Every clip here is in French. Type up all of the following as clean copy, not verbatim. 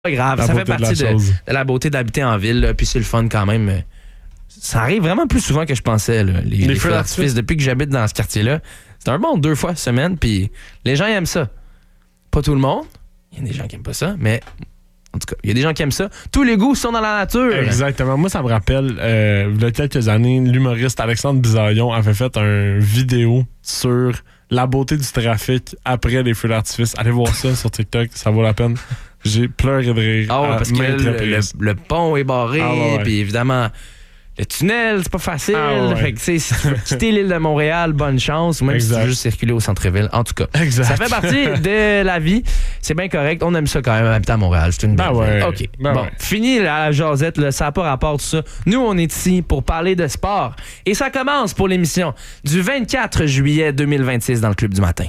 Pas grave, ça fait partie de la beauté d'habiter en ville, là, puis c'est le fun quand même. Ça arrive vraiment plus souvent que je pensais, là, les feux d'artifice. Depuis que j'habite dans ce quartier-là, c'est un bon 2 fois semaine, puis les gens aiment ça. Pas tout le monde, il y a des gens qui aiment pas ça, mais en tout cas, il y a des gens qui aiment ça. Tous les goûts sont dans la nature. Exactement. Moi, ça me rappelle, il y a quelques années, l'humoriste Alexandre Bizarillon avait fait une vidéo sur la beauté du trafic après les feux d'artifice. Allez voir ça sur TikTok, ça vaut la peine. J'ai pleuré de rire. Parce que le pont est barré, puis évidemment, le tunnel, c'est pas facile. Fait que, si tu veux quitter l'île de Montréal, bonne chance, ou même si tu veux juste circuler au centre-ville. En tout cas, ça fait partie de la vie. C'est bien correct. On aime ça quand même, habiter à Montréal. C'est une belle ville. OK. Fini la jasette, là, ça n'a pas rapport tout ça. Nous, on est ici pour parler de sport. Et ça commence pour l'émission du 24 juillet 2026 dans le Club du matin.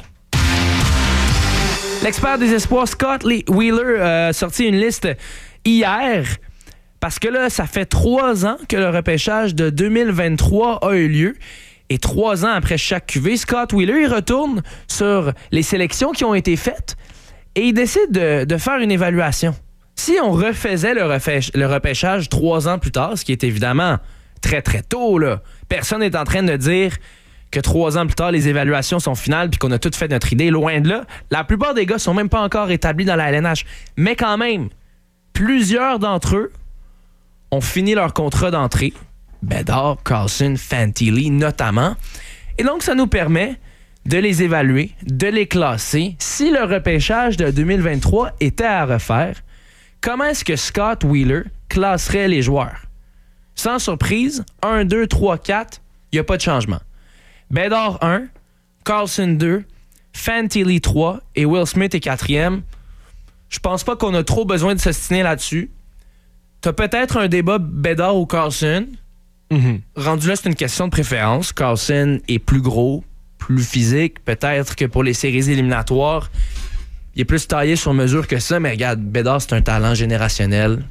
L'expert des espoirs, Scott Wheeler, a sorti une liste hier parce que là, ça fait 3 ans que le repêchage de 2023 a eu lieu. Et 3 ans après chaque cuvée, Scott Wheeler, il retourne sur les sélections qui ont été faites et il décide de faire une évaluation. Si on refaisait le repêchage 3 ans plus tard, ce qui est évidemment très, très tôt, là, personne n'est en train de dire que 3 ans plus tard, les évaluations sont finales puis qu'on a tout fait notre idée. Loin de là, la plupart des gars sont même pas encore établis dans la LNH. Mais quand même, plusieurs d'entre eux ont fini leur contrat d'entrée. Bedard, Carlson, Fantilli notamment. Et donc, ça nous permet de les évaluer, de les classer. Si le repêchage de 2023 était à refaire, comment est-ce que Scott Wheeler classerait les joueurs? Sans surprise, 1, 2, 3, 4, il n'y a pas de changement. Bedard 1, Carlson 2, Fantilli 3 et Will Smith est 4e. Je pense pas qu'on a trop besoin de s'ostiner là-dessus. T'as peut-être un débat Bedard ou Carlson. Rendu là, c'est une question de préférence. Carlson est plus gros, plus physique. Peut-être que pour les séries éliminatoires, il est plus taillé sur mesure que ça. Mais regarde, Bedard, c'est un talent générationnel.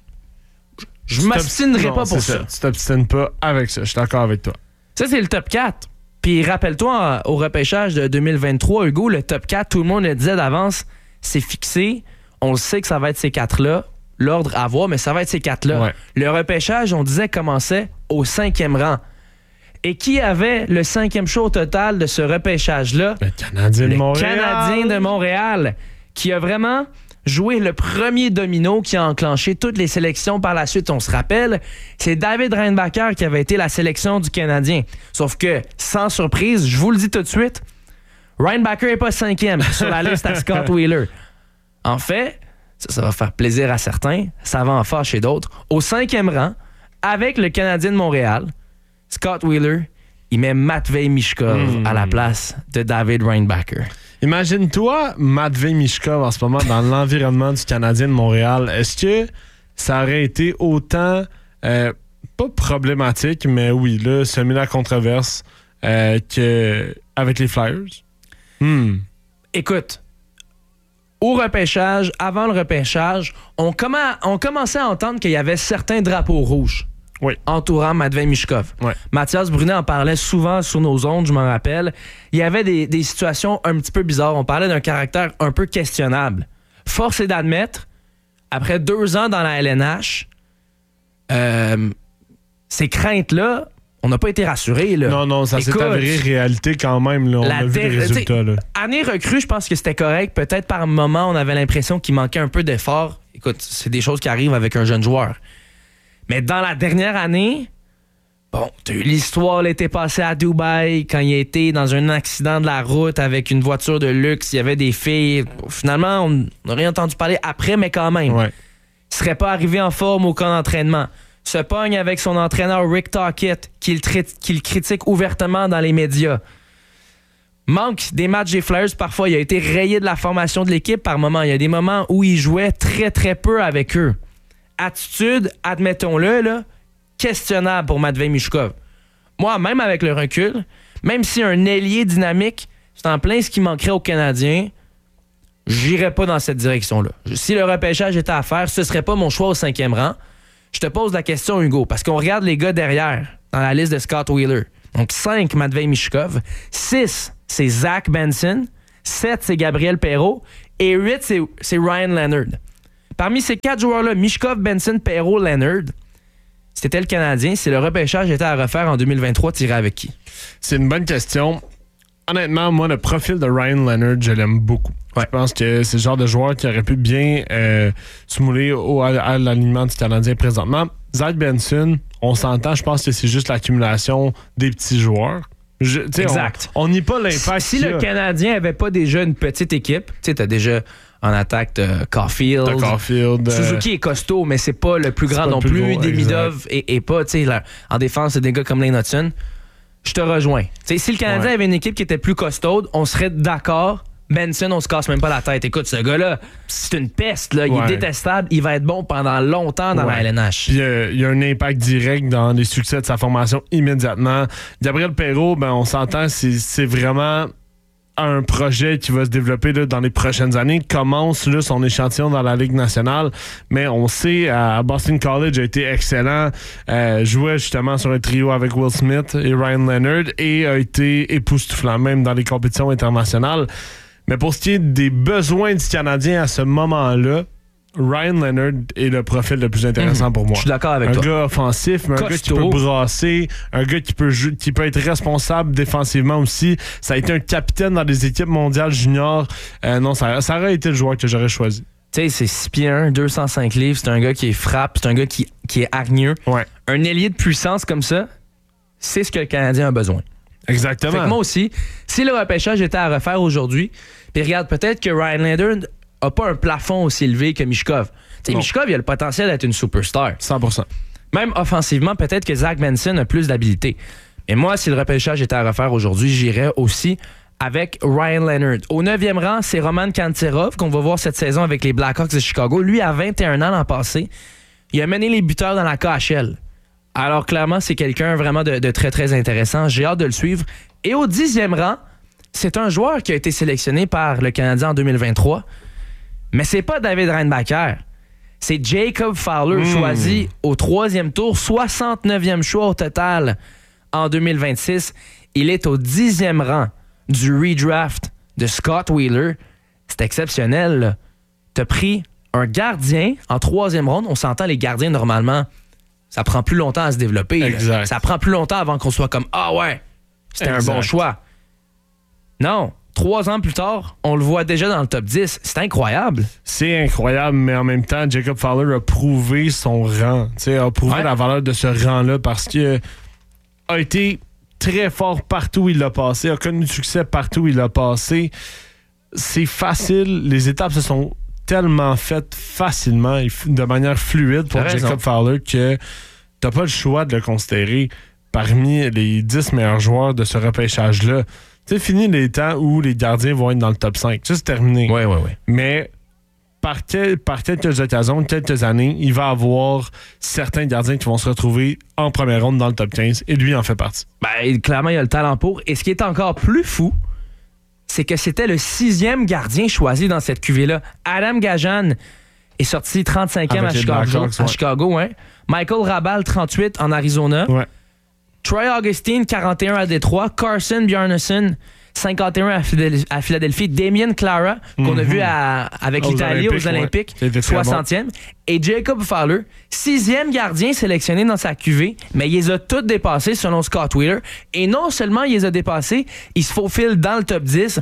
Je m'obstinerai pas pour ça. Tu t'obstines pas avec ça. Je suis d'accord avec toi. Ça, c'est le top 4. Puis rappelle-toi, au repêchage de 2023, Hugo, le top 4, tout le monde le disait d'avance, c'est fixé. On sait que ça va être ces 4-là. L'ordre à voir, mais ça va être ces 4-là. Ouais. Le repêchage, on disait, commençait au 5e rang. Et qui avait le 5e choix au total de ce repêchage-là? Le Canadien de Montréal. Le Canadien de Montréal, qui a vraiment joué le premier domino qui a enclenché toutes les sélections par la suite. On se rappelle, c'est David Reinbacher qui avait été la sélection du Canadien. Sauf que, sans surprise, je vous le dis tout de suite, Reinbacher n'est pas 5e sur la liste à Scott Wheeler. En fait, ça va faire plaisir à certains, ça va en fâcher d'autres. Au 5e rang, avec le Canadien de Montréal, Scott Wheeler, il met Matvei Michkov à la place de David Reinbacher. Imagine-toi Matvei Michkov en ce moment dans l'environnement du Canadien de Montréal. Est-ce que ça aurait été autant, pas problématique, mais oui, là, semé la controverse qu'avec les Flyers? Écoute, au repêchage, avant le repêchage, on commençait à entendre qu'il y avait certains drapeaux rouges entourant Matvei Michkov. Ouais. Mathias Brunet en parlait souvent sur nos ondes, je m'en rappelle. Il y avait des situations un petit peu bizarres. On parlait d'un caractère un peu questionnable. Force est d'admettre, après 2 ans dans la LNH, ces craintes-là, on n'a pas été rassurés. Là. Non, ça s'est avéré réalité quand même. Là. On a vu les résultats. Là. Année recrue, je pense que c'était correct. Peut-être par moment, on avait l'impression qu'il manquait un peu d'effort. Écoute, c'est des choses qui arrivent avec un jeune joueur. Mais dans la dernière année, bon, t'as eu l'histoire l'été passé à Dubaï, quand il a été dans un accident de la route avec une voiture de luxe, il y avait des filles. Finalement, on n'a rien entendu parler après, mais quand même. Ouais. Il serait pas arrivé en forme au camp d'entraînement. Se pogne avec son entraîneur Rick Tocchet, qui le critique ouvertement dans les médias. Manque des matchs des Flyers, parfois. Il a été rayé de la formation de l'équipe par moment. Il y a des moments où il jouait très, très peu avec eux. Attitude, admettons-le, là, questionnable pour Matvei Michkov. Moi, même avec le recul, même si un ailier dynamique, c'est en plein ce qui manquerait aux Canadiens, j'irais pas dans cette direction-là. Si le repêchage était à faire, ce serait pas mon choix au 5e rang. Je te pose la question, Hugo, parce qu'on regarde les gars derrière, dans la liste de Scott Wheeler. Donc, 5, Matvei Michkov. 6, c'est Zach Benson. 7, c'est Gabriel Perreault. Et 8, c'est Ryan Leonard. Parmi ces 4 joueurs-là, Michkov, Benson, Perreault, Leonard, c'était le Canadien. Si le repêchage était à refaire en 2023, tu irais avec qui? C'est une bonne question. Honnêtement, moi, le profil de Ryan Leonard, je l'aime beaucoup. Ouais. Je pense que c'est le genre de joueur qui aurait pu bien se mouler à l'alignement du Canadien présentement. Zach Benson, on s'entend, je pense que c'est juste l'accumulation des petits joueurs. Exact. On n'y pas l'impact. Si le Canadien n'avait pas déjà une petite équipe, tu sais, t'as déjà en attaque Caulfield. Suzuki est costaud, mais c'est pas le plus grand non plus. Demidov et pas, tu sais, en défense, c'est des gars comme Lane Hudson. Je te rejoins. T'sais, si le Canadien avait une équipe qui était plus costaude, on serait d'accord. Benson, on se casse même pas la tête. Écoute, ce gars-là, c'est une peste. Là. Il est détestable. Il va être bon pendant longtemps dans la LNH. Puis il y a un impact direct dans les succès de sa formation immédiatement. Gabriel Perreault, on s'entend, c'est vraiment un projet qui va se développer là, dans les prochaines années. Il commence là, son échantillon dans la Ligue nationale, mais on sait, à Boston College, a été excellent. Jouait justement sur un trio avec Will Smith et Ryan Leonard et a été époustouflant, même dans les compétitions internationales. Mais pour ce qui est des besoins du Canadien à ce moment-là, Ryan Leonard est le profil le plus intéressant pour moi. Je suis d'accord avec toi. Un gars offensif, mais un gars qui peut brasser, un gars qui peut être responsable défensivement aussi. Ça a été un capitaine dans les équipes mondiales juniors. Non, ça aurait été le joueur que j'aurais choisi. Tu sais, c'est 6 pieds 1, 205 livres. C'est un gars qui frappe, c'est un gars qui est hargneux. Ouais. Un ailier de puissance comme ça, c'est ce que le Canadien a besoin. Exactement. Fait que moi aussi, si le repêchage était à refaire aujourd'hui, puis regarde, peut-être que Ryan Leonard a pas un plafond aussi élevé que Michkov. Michkov, il a le potentiel d'être une superstar. 100%. Même offensivement, peut-être que Zach Benson a plus d'habileté. Et moi, si le repêchage était à refaire aujourd'hui, j'irais aussi avec Ryan Leonard. Au 9e rang, c'est Roman Kanterov, qu'on va voir cette saison avec les Blackhawks de Chicago. Lui, à 21 ans l'an passé, il a mené les buteurs dans la KHL. Alors, clairement, c'est quelqu'un vraiment de très, très intéressant. J'ai hâte de le suivre. Et au 10e rang, c'est un joueur qui a été sélectionné par le Canadien en 2023. Mais c'est pas David Reinbacher. C'est Jacob Fowler, choisi au 3e tour, 69e choix au total en 2026. Il est au 10e rang du redraft de Scott Wheeler. C'est exceptionnel. T'as pris un gardien en 3e ronde. On s'entend, les gardiens, normalement, ça prend plus longtemps à se développer. Exact. Ça prend plus longtemps avant qu'on soit comme « Ah ouais, c'était un bon choix ». Non. 3 ans plus tard, on le voit déjà dans le top 10. C'est incroyable. C'est incroyable, mais en même temps, Jacob Fowler a prouvé son rang. A prouvé la valeur de ce rang-là parce qu'il a été très fort partout où il l'a passé, a connu du succès partout où il l'a passé. C'est facile. Les étapes se sont tellement faites facilement et de manière fluide pour Jacob Fowler que t'as pas le choix de le considérer parmi les 10 meilleurs joueurs de ce repêchage-là. C'est fini les temps où les gardiens vont être dans le top 5. Ça, c'est terminé. Oui. Mais par quelques occasions, quelques années, il va y avoir certains gardiens qui vont se retrouver en première ronde dans le top 15 et lui en fait partie. Clairement, il a le talent pour. Et ce qui est encore plus fou, c'est que c'était le 6e gardien choisi dans cette cuvée-là. Adam Gajan est sorti 35e à Chicago. Hein? Michael Rabal, 38 en Arizona. Ouais. Troy Augustine, 41 à Détroit. Carson Bjarnason, 51 à Philadelphie. Damien Clara, qu'on a vu avec l'Italie aux Olympiques, 60e. Et Jacob Fowler, 6e gardien sélectionné dans sa cuvée, mais il les a tous dépassés selon Scott Wheeler. Et non seulement il les a dépassés, il se faufile dans le top 10.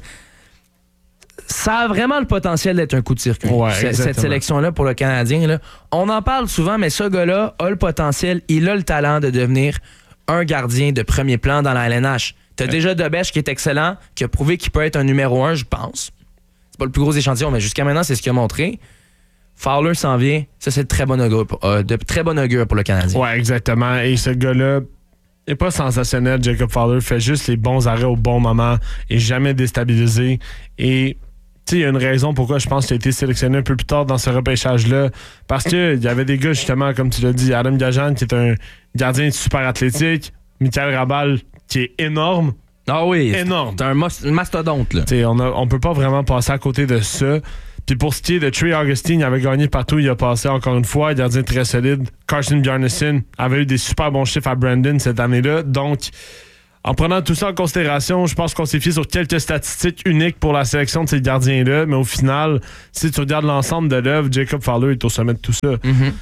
Ça a vraiment le potentiel d'être un coup de circuit, cette sélection-là pour le Canadien. Là. On en parle souvent, mais ce gars-là a le potentiel, il a le talent de devenir un gardien de premier plan dans la LNH. T'as déjà Dobèche qui est excellent, qui a prouvé qu'il peut être un numéro 1, je pense. C'est pas le plus gros échantillon, mais jusqu'à maintenant, c'est ce qu'il a montré. Fowler s'en vient. Ça, c'est de très bon augure pour le Canadien. Ouais, exactement. Et ce gars-là n'est pas sensationnel. Jacob Fowler fait juste les bons arrêts au bon moment et jamais déstabilisé. Et il y a une raison pourquoi je pense qu'il a été sélectionné un peu plus tard dans ce repêchage-là. Parce qu'il y avait des gars, justement, comme tu l'as dit, Adam Gajan, qui est un gardien super athlétique, Michael Rabal, qui est énorme. Ah oui, énorme. C'est un mastodonte. Là. On peut pas vraiment passer à côté de ça. Puis pour ce qui est de Troy Augustine, il avait gagné partout où il a passé encore une fois, gardien très solide. Carson Bjarnason avait eu des super bons chiffres à Brandon cette année-là. Donc, En prenant tout ça en considération, je pense qu'on s'est fié sur quelques statistiques uniques pour la sélection de ces gardiens-là, mais au final, si tu regardes l'ensemble de l'œuvre, Jacob Fowler est au sommet de tout ça.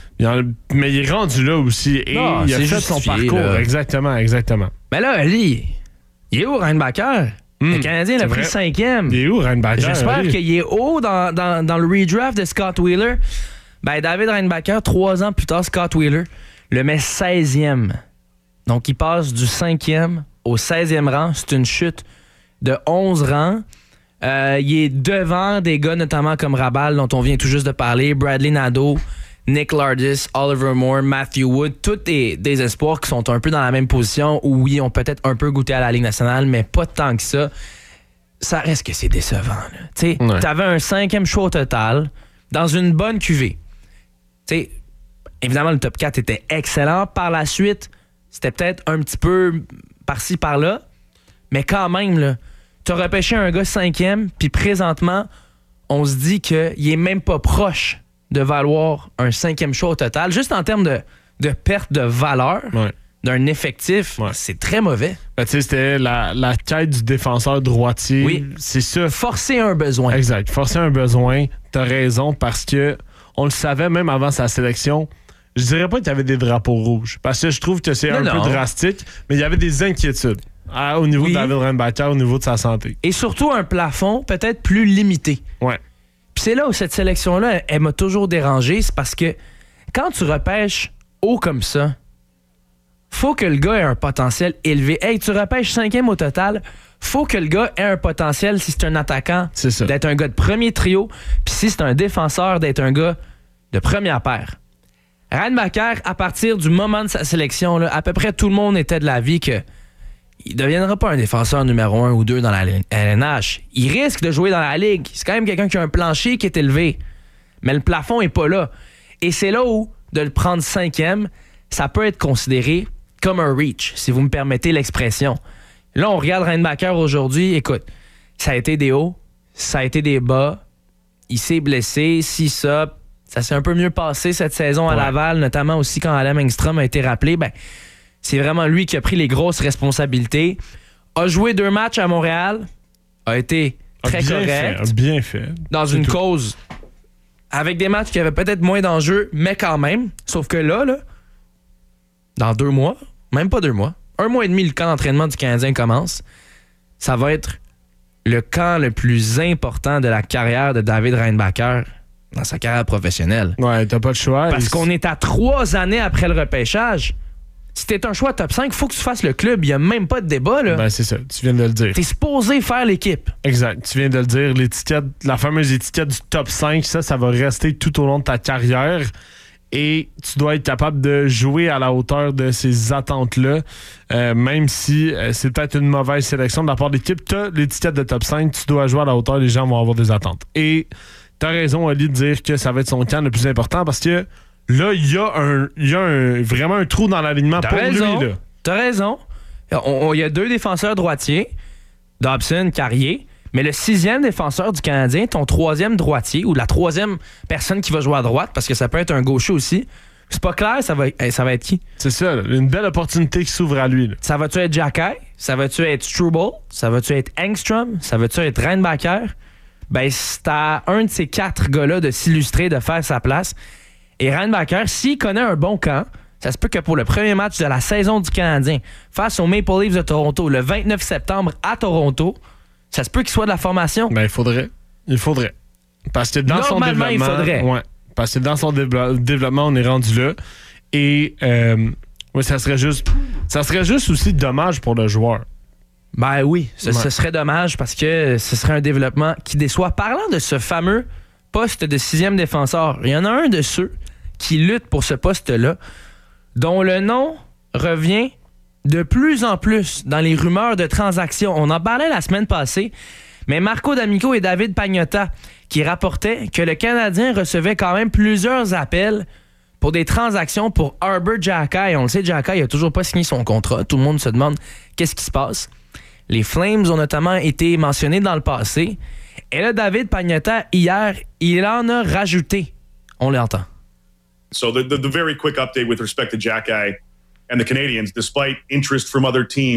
Mais il est rendu là aussi et il a fait son parcours. Là. Exactement. Mais là, Ali, il est où, Reinbacher? Le Canadien l'a pris 5e. Il est où, Reinbacher? J'espère qu'il est haut dans le redraft de Scott Wheeler. Ben, David Reinbacher, 3 ans plus tard, Scott Wheeler le met 16e. Donc, il passe du 5e au 16e rang. C'est une chute de 11 rangs. Il est devant des gars notamment comme Rabal, dont on vient tout juste de parler, Bradley Nadeau, Nick Lardis, Oliver Moore, Matthew Wood, tous des espoirs qui sont un peu dans la même position où oui, ont peut-être un peu goûté à la Ligue nationale, mais pas tant que ça. Ça reste que c'est décevant. Tu avais un 5e choix au total dans une bonne cuvée. T'sais, évidemment, le top 4 était excellent. Par la suite, c'était peut-être un petit peu par-ci, par-là, mais quand même, tu as repêché un gars 5e, puis présentement, on se dit qu'il est même pas proche de valoir un 5e choix au total. Juste en termes de perte de valeur d'un effectif, c'est très mauvais. Ben, c'était la quête du défenseur droitier. Oui. C'est ça. Forcer un besoin. Exact. Forcer un besoin. T'as raison, parce que on le savait même avant sa sélection. Je dirais pas qu'il y avait des drapeaux rouges, parce que je trouve que c'est un peu drastique, mais il y avait des inquiétudes au niveau de David Reinbacher, au niveau de sa santé. Et surtout un plafond peut-être plus limité. Ouais. Puis c'est là où cette sélection-là, elle m'a toujours dérangé, c'est parce que quand tu repêches haut comme ça, faut que le gars ait un potentiel élevé. Hey, tu repêches 5e au total, faut que le gars ait un potentiel, si c'est un attaquant, d'être un gars de premier trio, puis si c'est un défenseur, d'être un gars de première paire. Reinbacher, à partir du moment de sa sélection, là, à peu près tout le monde était de l'avis que il ne deviendra pas un défenseur numéro 1 ou 2 dans la LNH. Il risque de jouer dans la Ligue. C'est quand même quelqu'un qui a un plancher qui est élevé. Mais le plafond n'est pas là. Et c'est là où, de le prendre 5e, ça peut être considéré comme un reach, si vous me permettez l'expression. Là, on regarde Reinbacher aujourd'hui. Écoute, ça a été des hauts, ça a été des bas. Il s'est blessé, ça s'est un peu mieux passé cette saison à Laval, notamment aussi quand Adam Engstrom a été rappelé. Ben, c'est vraiment lui qui a pris les grosses responsabilités. A joué 2 matchs à Montréal, a été très correct. Bien fait. Dans une cause avec des matchs qui avaient peut-être moins d'enjeux, mais quand même. Sauf que là, dans 2 mois, même pas 2 mois, 1 mois et demi, le camp d'entraînement du Canadien commence. Ça va être le camp le plus important de la carrière de David Reinbacher dans sa carrière professionnelle. Ouais, t'as pas le choix. Parce qu'on est à 3 années après le repêchage. Si t'es un choix top 5, il faut que tu fasses le club. Il n'y a même pas de débat, là. Ben, c'est ça. Tu viens de le dire. T'es supposé faire l'équipe. Exact. Tu viens de le dire. L'étiquette, la fameuse étiquette du top 5, ça va rester tout au long de ta carrière. Et tu dois être capable de jouer à la hauteur de ces attentes-là. Même si c'est peut-être une mauvaise sélection de la part de l'équipe, t'as l'étiquette de top 5, tu dois jouer à la hauteur, les gens vont avoir des attentes. Et t'as raison, Ali, de dire que ça va être son camp le plus important, parce que là, il y a vraiment un trou dans l'alignement pour lui. Là. T'as raison. Il y a 2 défenseurs droitiers, Dobson, Carrier, mais le 6e défenseur du Canadien, ton 3e droitier, ou la 3e personne qui va jouer à droite, parce que ça peut être un gaucher aussi, c'est pas clair, ça va être qui? C'est ça, une belle opportunité qui s'ouvre à lui. Là. Ça va-tu être Xhekaj? Ça va-tu être Struble? Ça va-tu être Engstrom? Ça va-tu être Reinbacher? Ben, c'est à un de ces 4 gars-là de s'illustrer, de faire sa place. Et Reinbacher, s'il connaît un bon camp, ça se peut que pour le premier match de la saison du Canadien, face aux Maple Leafs de Toronto, le 29 septembre à Toronto, ça se peut qu'il soit de la formation. Ben, il faudrait. Parce que dans son développement... il faudrait. Ouais, parce que dans son développement, on est rendu là. Et ça serait juste aussi dommage pour le joueur. Ben oui, ce serait dommage parce que ce serait un développement qui déçoit. Parlant de ce fameux poste de 6e défenseur, il y en a un de ceux qui luttent pour ce poste-là, dont le nom revient de plus en plus dans les rumeurs de transactions. On en parlait la semaine passée, mais Marco D'Amico et David Pagnotta qui rapportaient que le Canadien recevait quand même plusieurs appels pour des transactions pour Arber Xhekaj. On le sait, Xhekaj n'a toujours pas signé son contrat. Tout le monde se demande qu'est-ce qui se passe. Les Flames ont notamment été mentionnés dans le passé. Et là, David Pagnotta, hier, il en a rajouté. On l'entend. So the very quick update with respect to Xhekaj and the Canadiens, despite interest from other teams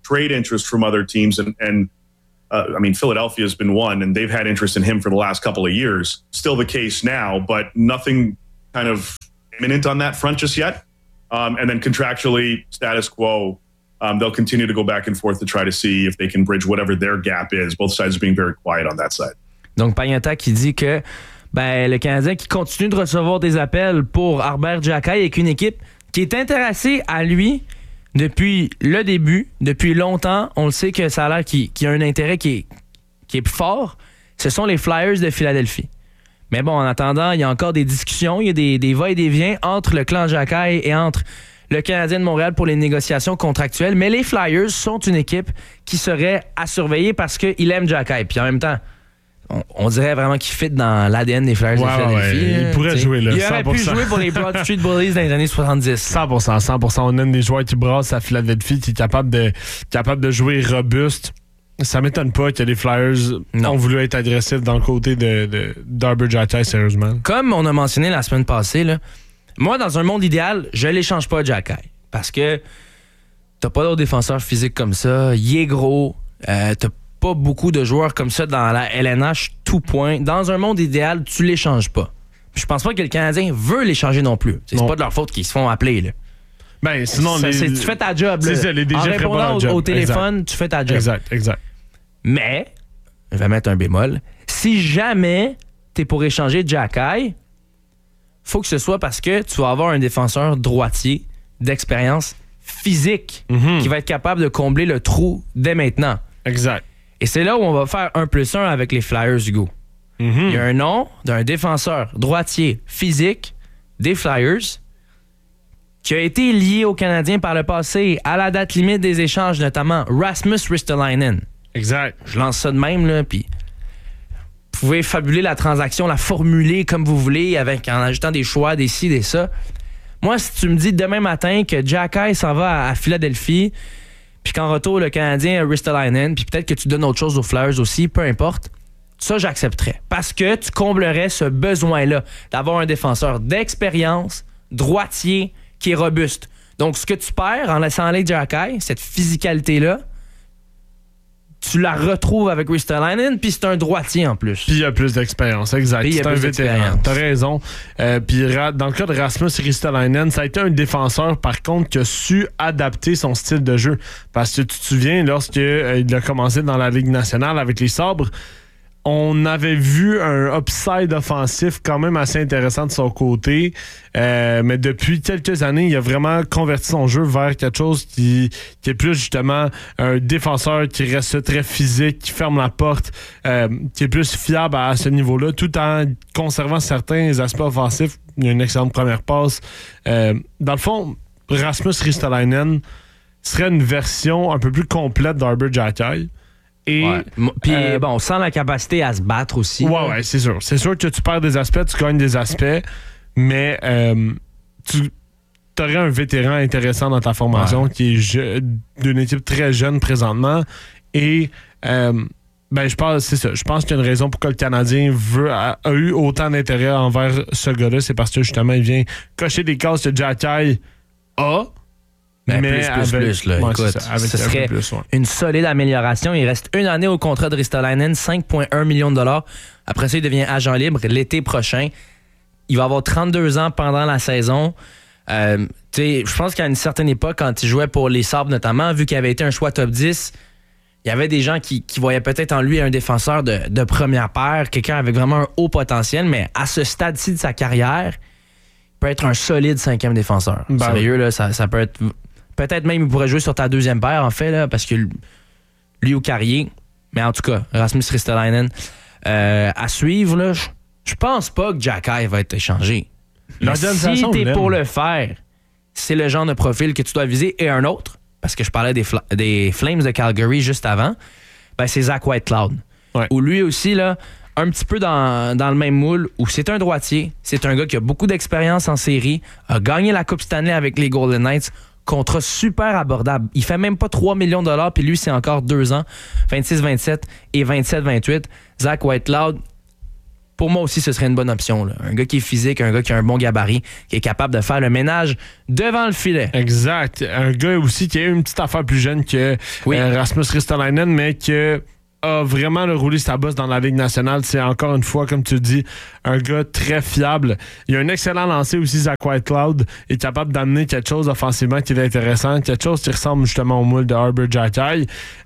trade interest from other teams, and I mean, Philadelphia has been one, and they've had interest in him for the last couple of years. Still the case now, but nothing kind of imminent on that front just yet. And then contractually, status quo. They'll continue to go back and forth to try to see if they can bridge whatever their gap is. Both sides are being very quiet on that side. Donc, Pagnotta qui dit que le Canadien qui continue de recevoir des appels pour Arber Xhekaj avec une équipe qui est intéressée à lui depuis le début, depuis longtemps. On le sait que ça a l'air qu'il y a un intérêt qui est plus fort. Ce sont les Flyers de Philadelphie. Mais bon, en attendant, il y a encore des discussions, il y a des va et des viens entre le clan Xhekaj et entre le Canadien de Montréal pour les négociations contractuelles. Mais les Flyers sont une équipe qui serait à surveiller parce qu'il aime Xhekaj. Puis en même temps, on dirait vraiment qu'il fit dans l'ADN des Flyers de Philadelphie. Ouais. Il pourrait jouer là. Il aurait 100%. Pu jouer pour les Broad Street Bullies dans les années 70. 100%. On aime des joueurs qui brassent à Philadelphie, qui est capable de jouer robuste. Ça m'étonne pas que les Flyers ont voulu être agressifs dans le côté d'Arber Xhekaj, sérieusement. Comme on a mentionné la semaine passée, là, moi, dans un monde idéal, je l'échange pas à Xhekaj. Parce que t'as pas d'autres défenseurs physiques comme ça. Il est gros. T'as pas beaucoup de joueurs comme ça dans la LNH, tout point. Dans un monde idéal, tu l'échanges pas. Je pense pas que le Canadien veut l'échanger non plus. C'est pas de leur faute qu'ils se font appeler, là. Ben, sinon, tu fais ta job. C'est ça, les DG en répondant au téléphone, tu fais ta job. Exact. Mais, je vais mettre un bémol, si jamais t'es pour échanger Xhekaj, faut que ce soit parce que tu vas avoir un défenseur droitier d'expérience physique qui va être capable de combler le trou dès maintenant. Exact. Et c'est là où on va faire 1+1 avec les Flyers, Hugo. Il y a un nom d'un défenseur droitier physique des Flyers qui a été lié aux Canadiens par le passé à la date limite des échanges, notamment Rasmus Ristolainen. Exact. Je lance ça de même, là, puis vous pouvez fabuler la transaction, la formuler comme vous voulez, en ajoutant des choix, des ci, des ça. Moi, si tu me dis demain matin que Xhekaj s'en va à Philadelphie, puis qu'en retour, le Canadien a Ristolainen, puis peut-être que tu donnes autre chose aux Flyers aussi, peu importe, ça, j'accepterais. Parce que tu comblerais ce besoin-là d'avoir un défenseur d'expérience, droitier, qui est robuste. Donc, ce que tu perds en laissant aller Xhekaj, cette physicalité-là, tu la retrouves avec Ristolainen, puis c'est un droitier en plus. Puis il y a plus d'expérience, exact. C'est un vétéran. T'as raison. Puis dans le cas de Rasmus Ristolainen, ça a été un défenseur, par contre, qui a su adapter son style de jeu. Parce que tu te souviens, lorsqu'il a commencé dans la Ligue nationale avec les Sabres, on avait vu un upside offensif quand même assez intéressant de son côté. Mais depuis quelques années, il a vraiment converti son jeu vers quelque chose qui est plus justement un défenseur qui reste très physique, qui ferme la porte, qui est plus fiable à ce niveau-là, tout en conservant certains aspects offensifs. Il y a une excellente première passe. Dans le fond, Rasmus Ristolainen serait une version un peu plus complète d'Arber Xhekaj. Puis bon, sans la capacité à se battre aussi. Ouais, c'est sûr. C'est sûr que tu perds des aspects, tu gagnes des aspects, mais tu aurais un vétéran intéressant dans ta formation qui est d'une équipe très jeune présentement. Et je pense qu'il y a une raison pourquoi le Canadien a eu autant d'intérêt envers ce gars-là. C'est parce que justement, il vient cocher des cases que Xhekaj a. Mais plus, là. Ouais, écoute, ce serait une solide amélioration. Il reste une année au contrat de Ristolainen, 5,1 millions de dollars. Après ça, il devient agent libre l'été prochain. Il va avoir 32 ans pendant la saison. Je pense qu'à une certaine époque, quand il jouait pour les Sabres notamment, vu qu'il avait été un choix top 10, il y avait des gens qui voyaient peut-être en lui un défenseur de première paire, quelqu'un avec vraiment un haut potentiel, mais à ce stade-ci de sa carrière, il peut être un solide 5e défenseur. Sérieux, là, ça peut être... Peut-être même il pourrait jouer sur ta 2e paire, en fait, là, parce que lui ou Carrier. Mais en tout cas, Rasmus Ristolainen, à suivre, là, je pense pas que Xhekaj va être échangé. Mais si t'es pour le faire, c'est le genre de profil que tu dois viser. Et un autre, parce que je parlais des Flames de Calgary juste avant, c'est Zach Whitecloud. Ouais. Où lui aussi, là, un petit peu dans le même moule, où c'est un droitier, c'est un gars qui a beaucoup d'expérience en série, a gagné la Coupe Stanley avec les Golden Knights, contrat super abordable. Il fait même pas 3 millions de dollars, puis lui, c'est encore 2 ans, 26-27 et 27-28. Zach Whitecloud, pour moi aussi, ce serait une bonne option. Là. Un gars qui est physique, un gars qui a un bon gabarit, qui est capable de faire le ménage devant le filet. Exact. Un gars aussi qui a eu une petite affaire plus jeune que Rasmus Ristolainen, mais que a vraiment roulé sa bosse dans la Ligue nationale. C'est encore une fois, comme tu dis, un gars très fiable. Il a un excellent lancer aussi, Zach Whitecloud. Il est capable d'amener quelque chose offensivement qui est intéressant, quelque chose qui ressemble justement au moule de Arbor Xhekaj.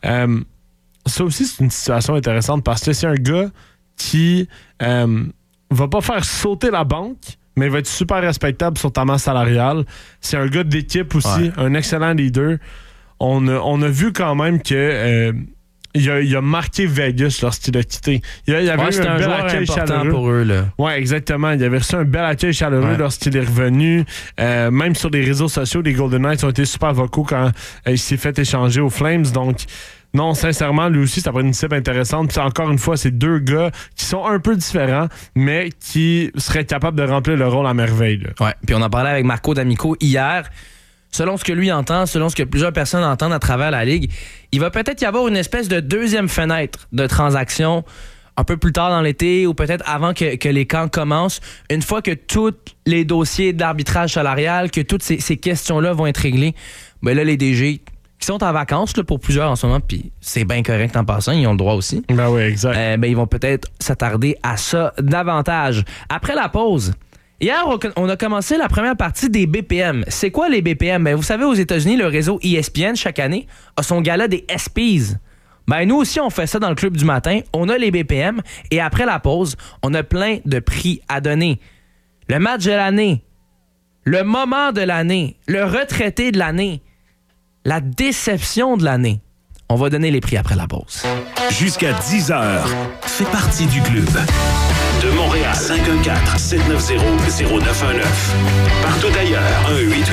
Ça aussi, c'est une situation intéressante parce que c'est un gars qui va pas faire sauter la banque, mais il va être super respectable sur ta masse salariale. C'est un gars d'équipe aussi, un excellent leader. On a vu quand même que il a marqué Vegas lorsqu'il a quitté. Il avait eu un bel accueil chaleureux pour eux. Oui, exactement. Il avait reçu un bel accueil chaleureux lorsqu'il est revenu. Même sur les réseaux sociaux, les Golden Knights ont été super vocaux quand il s'est fait échanger aux Flames. Donc, non, sincèrement, lui aussi, ça va être une cible intéressante. Puis encore une fois, c'est deux gars qui sont un peu différents, mais qui seraient capables de remplir le rôle à merveille. Oui, puis on en parlait avec Marco D'Amico hier. Selon ce que lui entend, selon ce que plusieurs personnes entendent à travers la Ligue, il va peut-être y avoir une espèce de deuxième fenêtre de transaction un peu plus tard dans l'été ou peut-être avant que les camps commencent, une fois que tous les dossiers d'arbitrage salarial, que toutes ces questions-là vont être réglées, ben là, les DG qui sont en vacances là, pour plusieurs en ce moment, puis c'est bien correct en passant, ils ont le droit aussi. Ben oui, exact. Ils vont peut-être s'attarder à ça davantage. Après la pause, hier, on a commencé la première partie des BPM. C'est quoi les BPM? Ben, vous savez, aux États-Unis, le réseau ESPN, chaque année, a son gala des ESPYs. Ben, nous aussi, on fait ça dans le club du matin. On a les BPM et après la pause, on a plein de prix à donner. Le match de l'année, le moment de l'année, le retraité de l'année, la déception de l'année. On va donner les prix après la pause. Jusqu'à 10h, fais partie du club. De Montréal, 514-790-0919. Partout ailleurs,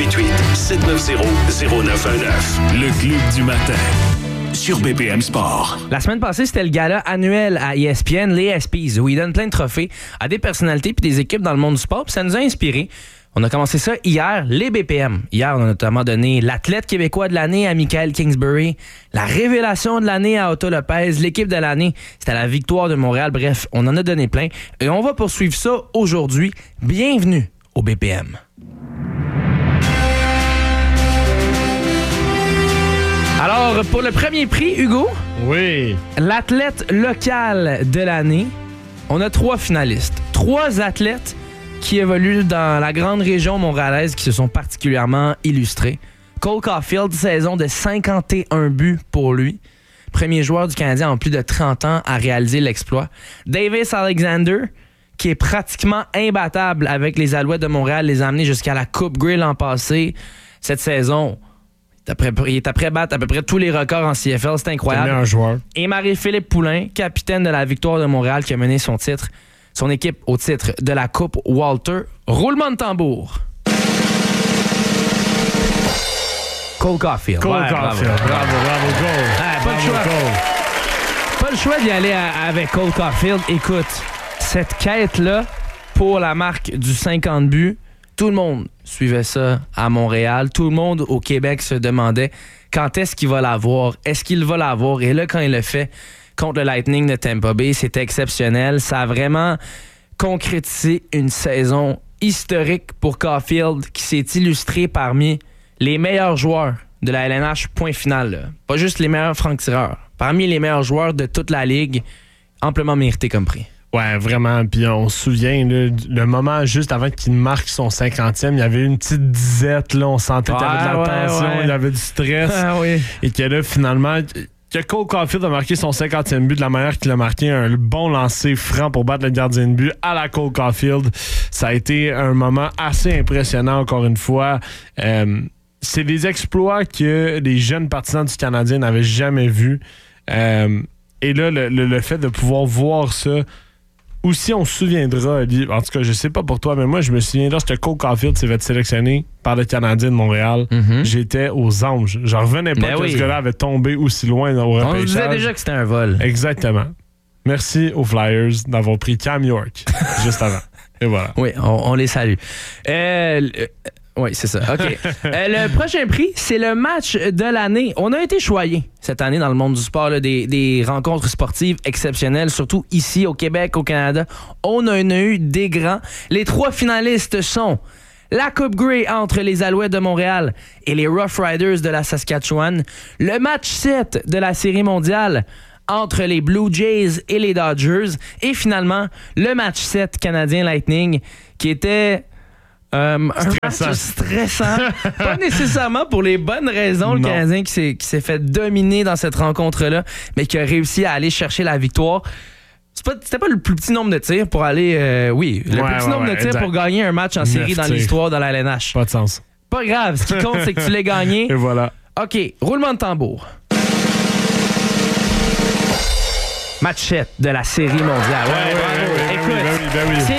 1-888-790-0919. Le club du matin. Sur BPM Sport. La semaine passée, c'était le gala annuel à ESPN, les ESPYs, où ils donnent plein de trophées à des personnalités puis des équipes dans le monde du sport. Puis ça nous a inspiré. On a commencé ça hier, les BPM. Hier, on a notamment donné l'athlète québécois de l'année à Michael Kingsbury, la révélation de l'année à Otto Lopez, l'équipe de l'année, c'était la victoire de Montréal. Bref, on en a donné plein. Et on va poursuivre ça aujourd'hui. Bienvenue au BPM. Alors, pour le premier prix, Hugo, oui, l'athlète local de l'année, on a 3 finalistes. 3 athlètes qui évoluent dans la grande région montréalaise qui se sont particulièrement illustrés. Cole Caulfield, saison de 51 buts pour lui. Premier joueur du Canadien en plus de 30 ans à réaliser l'exploit. Davis Alexander, qui est pratiquement imbattable avec les Alouettes de Montréal, les a amenés jusqu'à la Coupe Grey l'an passé. Cette saison, il est après battre à peu près tous les records en CFL. C'est incroyable. Un joueur. Et Marie-Philippe Poulain, capitaine de la victoire de Montréal, qui a mené son équipe au titre de la Coupe Walter. Roulement de tambour. Cole Caulfield. Cole Caulfield. Bravo, Cole. Pas le choix d'y aller avec Cole Caulfield. Écoute, cette quête-là, pour la marque du 50 buts, tout le monde suivait ça à Montréal. Tout le monde au Québec se demandait quand est-ce qu'il va l'avoir. Est-ce qu'il va l'avoir? Et là, quand il le fait contre le Lightning de Tampa Bay, c'était exceptionnel. Ça a vraiment concrétisé une saison historique pour Caulfield qui s'est illustré parmi les meilleurs joueurs de la LNH, point final. Là. Pas juste les meilleurs francs-tireurs. Parmi les meilleurs joueurs de toute la Ligue, amplement mérité comme prix. Ouais, vraiment. Puis on se souvient, là, le moment juste avant qu'il marque son 50e, il y avait une petite disette. Là, on sentait qu'il y avait de la tension, il y avait du stress. Et que là, finalement, que Cole Caulfield a marqué son 50e but de la manière qu'il a marqué, un bon lancer franc pour battre le gardien de but à la Cole Caulfield. Ça a été un moment assez impressionnant, encore une fois. C'est des exploits que les jeunes partisans du Canadien n'avaient jamais vus. Et là, le fait de pouvoir voir ça, aussi on se souviendra, en tout cas, je sais pas pour toi, mais moi, je me souviens lorsque Cole Caulfield s'est fait sélectionner par le Canadien de Montréal, j'étais aux anges. J'en revenais pas que ce gars-là avait tombé aussi loin au repêchage. On disait déjà que c'était un vol. Exactement. Merci aux Flyers d'avoir pris Cam York juste avant. Et voilà. Oui, on les salue. Oui, c'est ça. OK. Le prochain prix, c'est le match de l'année. On a été choyés cette année dans le monde du sport, là, des rencontres sportives exceptionnelles, surtout ici au Québec, au Canada. On en a eu des grands. Les 3 finalistes sont la Coupe Grey entre les Alouettes de Montréal et les Rough Riders de la Saskatchewan. Le match 7 de la Série mondiale entre les Blue Jays et les Dodgers. Et finalement, le match 7 Canadien Lightning qui était... un match stressant. Pas nécessairement pour les bonnes raisons, le Canadien qui s'est fait dominer dans cette rencontre-là, mais qui a réussi à aller chercher la victoire. C'était pas le plus petit nombre de tirs pour aller... le plus petit nombre de tirs pour gagner un match en série dans l'histoire de la LNH. Pas de sens. Pas grave. Ce qui compte, c'est que tu l'as gagné. Et voilà. OK, roulement de tambour. Match 7 de la Série mondiale. Écoute,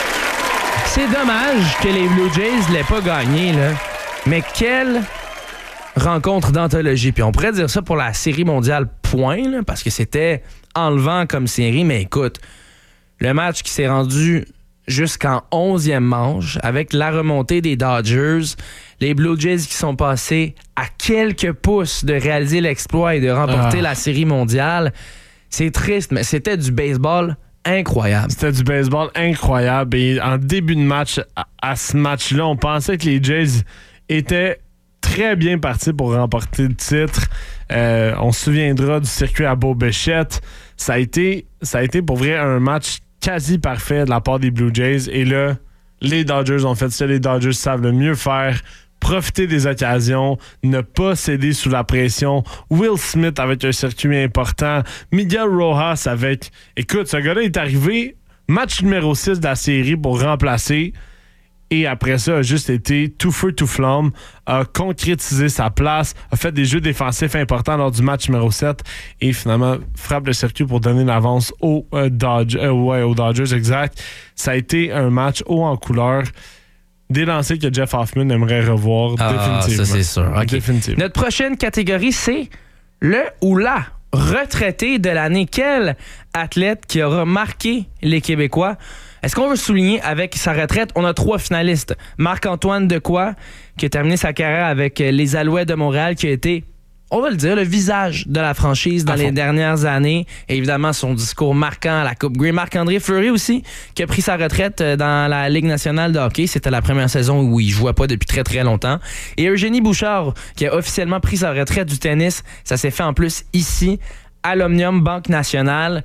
c'est dommage que les Blue Jays l'aient pas gagné, là. Mais quelle rencontre d'anthologie. Puis on pourrait dire ça pour la Série mondiale, point, là, parce que c'était enlevant comme série. Mais écoute, le match qui s'est rendu jusqu'en 11e manche avec la remontée des Dodgers, les Blue Jays qui sont passés à quelques pouces de réaliser l'exploit et de remporter la Série mondiale. C'est triste, mais c'était du baseball incroyable. C'était du baseball incroyable. Et en début de match, à ce match-là, on pensait que les Jays étaient très bien partis pour remporter le titre. On se souviendra du circuit à Beau-Béchette. Ça a été pour vrai un match quasi parfait de la part des Blue Jays. Et là, les Dodgers ont fait ça. Les Dodgers savent le mieux faire. Profiter des occasions, ne pas céder sous la pression. Will Smith avec un circuit important. Miguel Rojas avec... Écoute, ce gars-là est arrivé, match numéro 6 de la série pour remplacer. Et après ça, a juste été tout feu, tout flamme, a concrétisé sa place, a fait des jeux défensifs importants lors du match numéro 7 et finalement frappe le circuit pour donner l'avance aux Dodgers, exact. Ça a été un match haut en couleur. Des lancers que Jeff Hoffman aimerait revoir définitivement. Ça, c'est sûr. Okay. Définitivement. Notre prochaine catégorie, c'est le ou la retraité de l'année. Quel athlète qui aura marqué les Québécois? Est-ce qu'on veut souligner avec sa retraite? On a 3 finalistes. Marc-Antoine Dequoy, qui a terminé sa carrière avec les Alouettes de Montréal, qui a été, on va le dire, le visage de la franchise dans les dernières années. Et évidemment, son discours marquant à la Coupe Grey. Marc-André Fleury aussi, qui a pris sa retraite dans la Ligue nationale de hockey. C'était la première saison où il ne jouait pas depuis très, très longtemps. Et Eugénie Bouchard, qui a officiellement pris sa retraite du tennis. Ça s'est fait en plus ici, à l'Omnium Banque Nationale.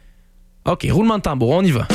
OK, roulement de tambour, on y va.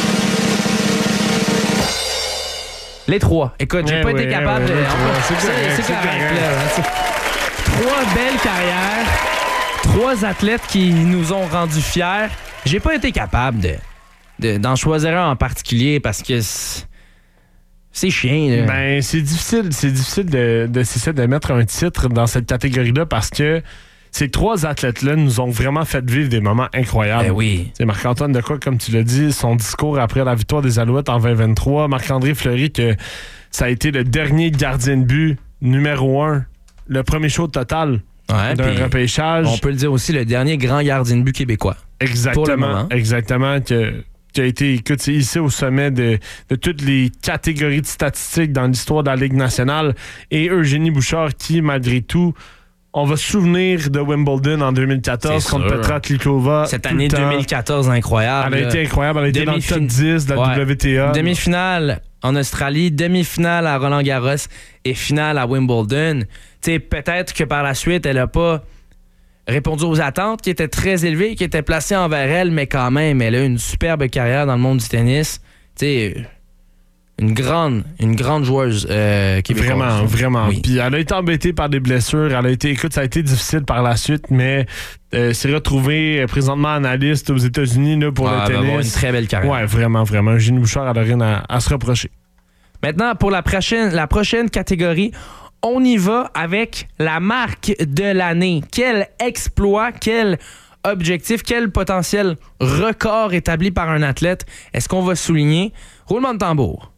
Les 3. Écoute, j'ai pas été capable de... C'est correct, là. 3 belles carrières, 3 athlètes qui nous ont rendus fiers. J'ai pas été capable d'en choisir un en particulier parce que c'est chiant. Là. Ben, c'est difficile de mettre un titre dans cette catégorie-là parce que ces 3 athlètes-là nous ont vraiment fait vivre des moments incroyables. Ben oui. C'est Marc-Antoine Dequoy, comme tu l'as dit, son discours après la victoire des Alouettes en 2023. Marc-André Fleury, que ça a été le dernier gardien de but numéro 1. Le premier show total d'un repêchage. On peut le dire aussi, le dernier grand gardien de but québécois. Exactement. Pour le moment. Exactement. Qui a été, écoute, c'est ici au sommet de toutes les catégories de statistiques dans l'histoire de la Ligue nationale. Et Eugénie Bouchard, qui, malgré tout, on va se souvenir de Wimbledon en 2014 contre Petra Klikova. Cette année 2014 incroyable. Elle a été incroyable. Elle a été dans le top 10 de la WTA. Demi-finale en Australie, demi-finale à Roland-Garros et finale à Wimbledon. T'sais, peut-être que par la suite, elle n'a pas répondu aux attentes qui étaient très élevées, qui étaient placées envers elle, mais quand même, elle a une superbe carrière dans le monde du tennis. T'sais, une grande joueuse québécoise. Vraiment. Oui. Puis elle a été embêtée par des blessures. Ça a été difficile par la suite, mais s'est retrouvée présentement analyste aux États-Unis là, pour le tennis. Elle va avoir une très belle carrière. Ouais, vraiment. Eugénie Bouchard, elle n'a rien à se reprocher. Maintenant, pour la prochaine catégorie, on y va avec la marque de l'année. Quel exploit, quel objectif, quel potentiel record établi par un athlète est-ce qu'on va souligner? Roulement de tambour.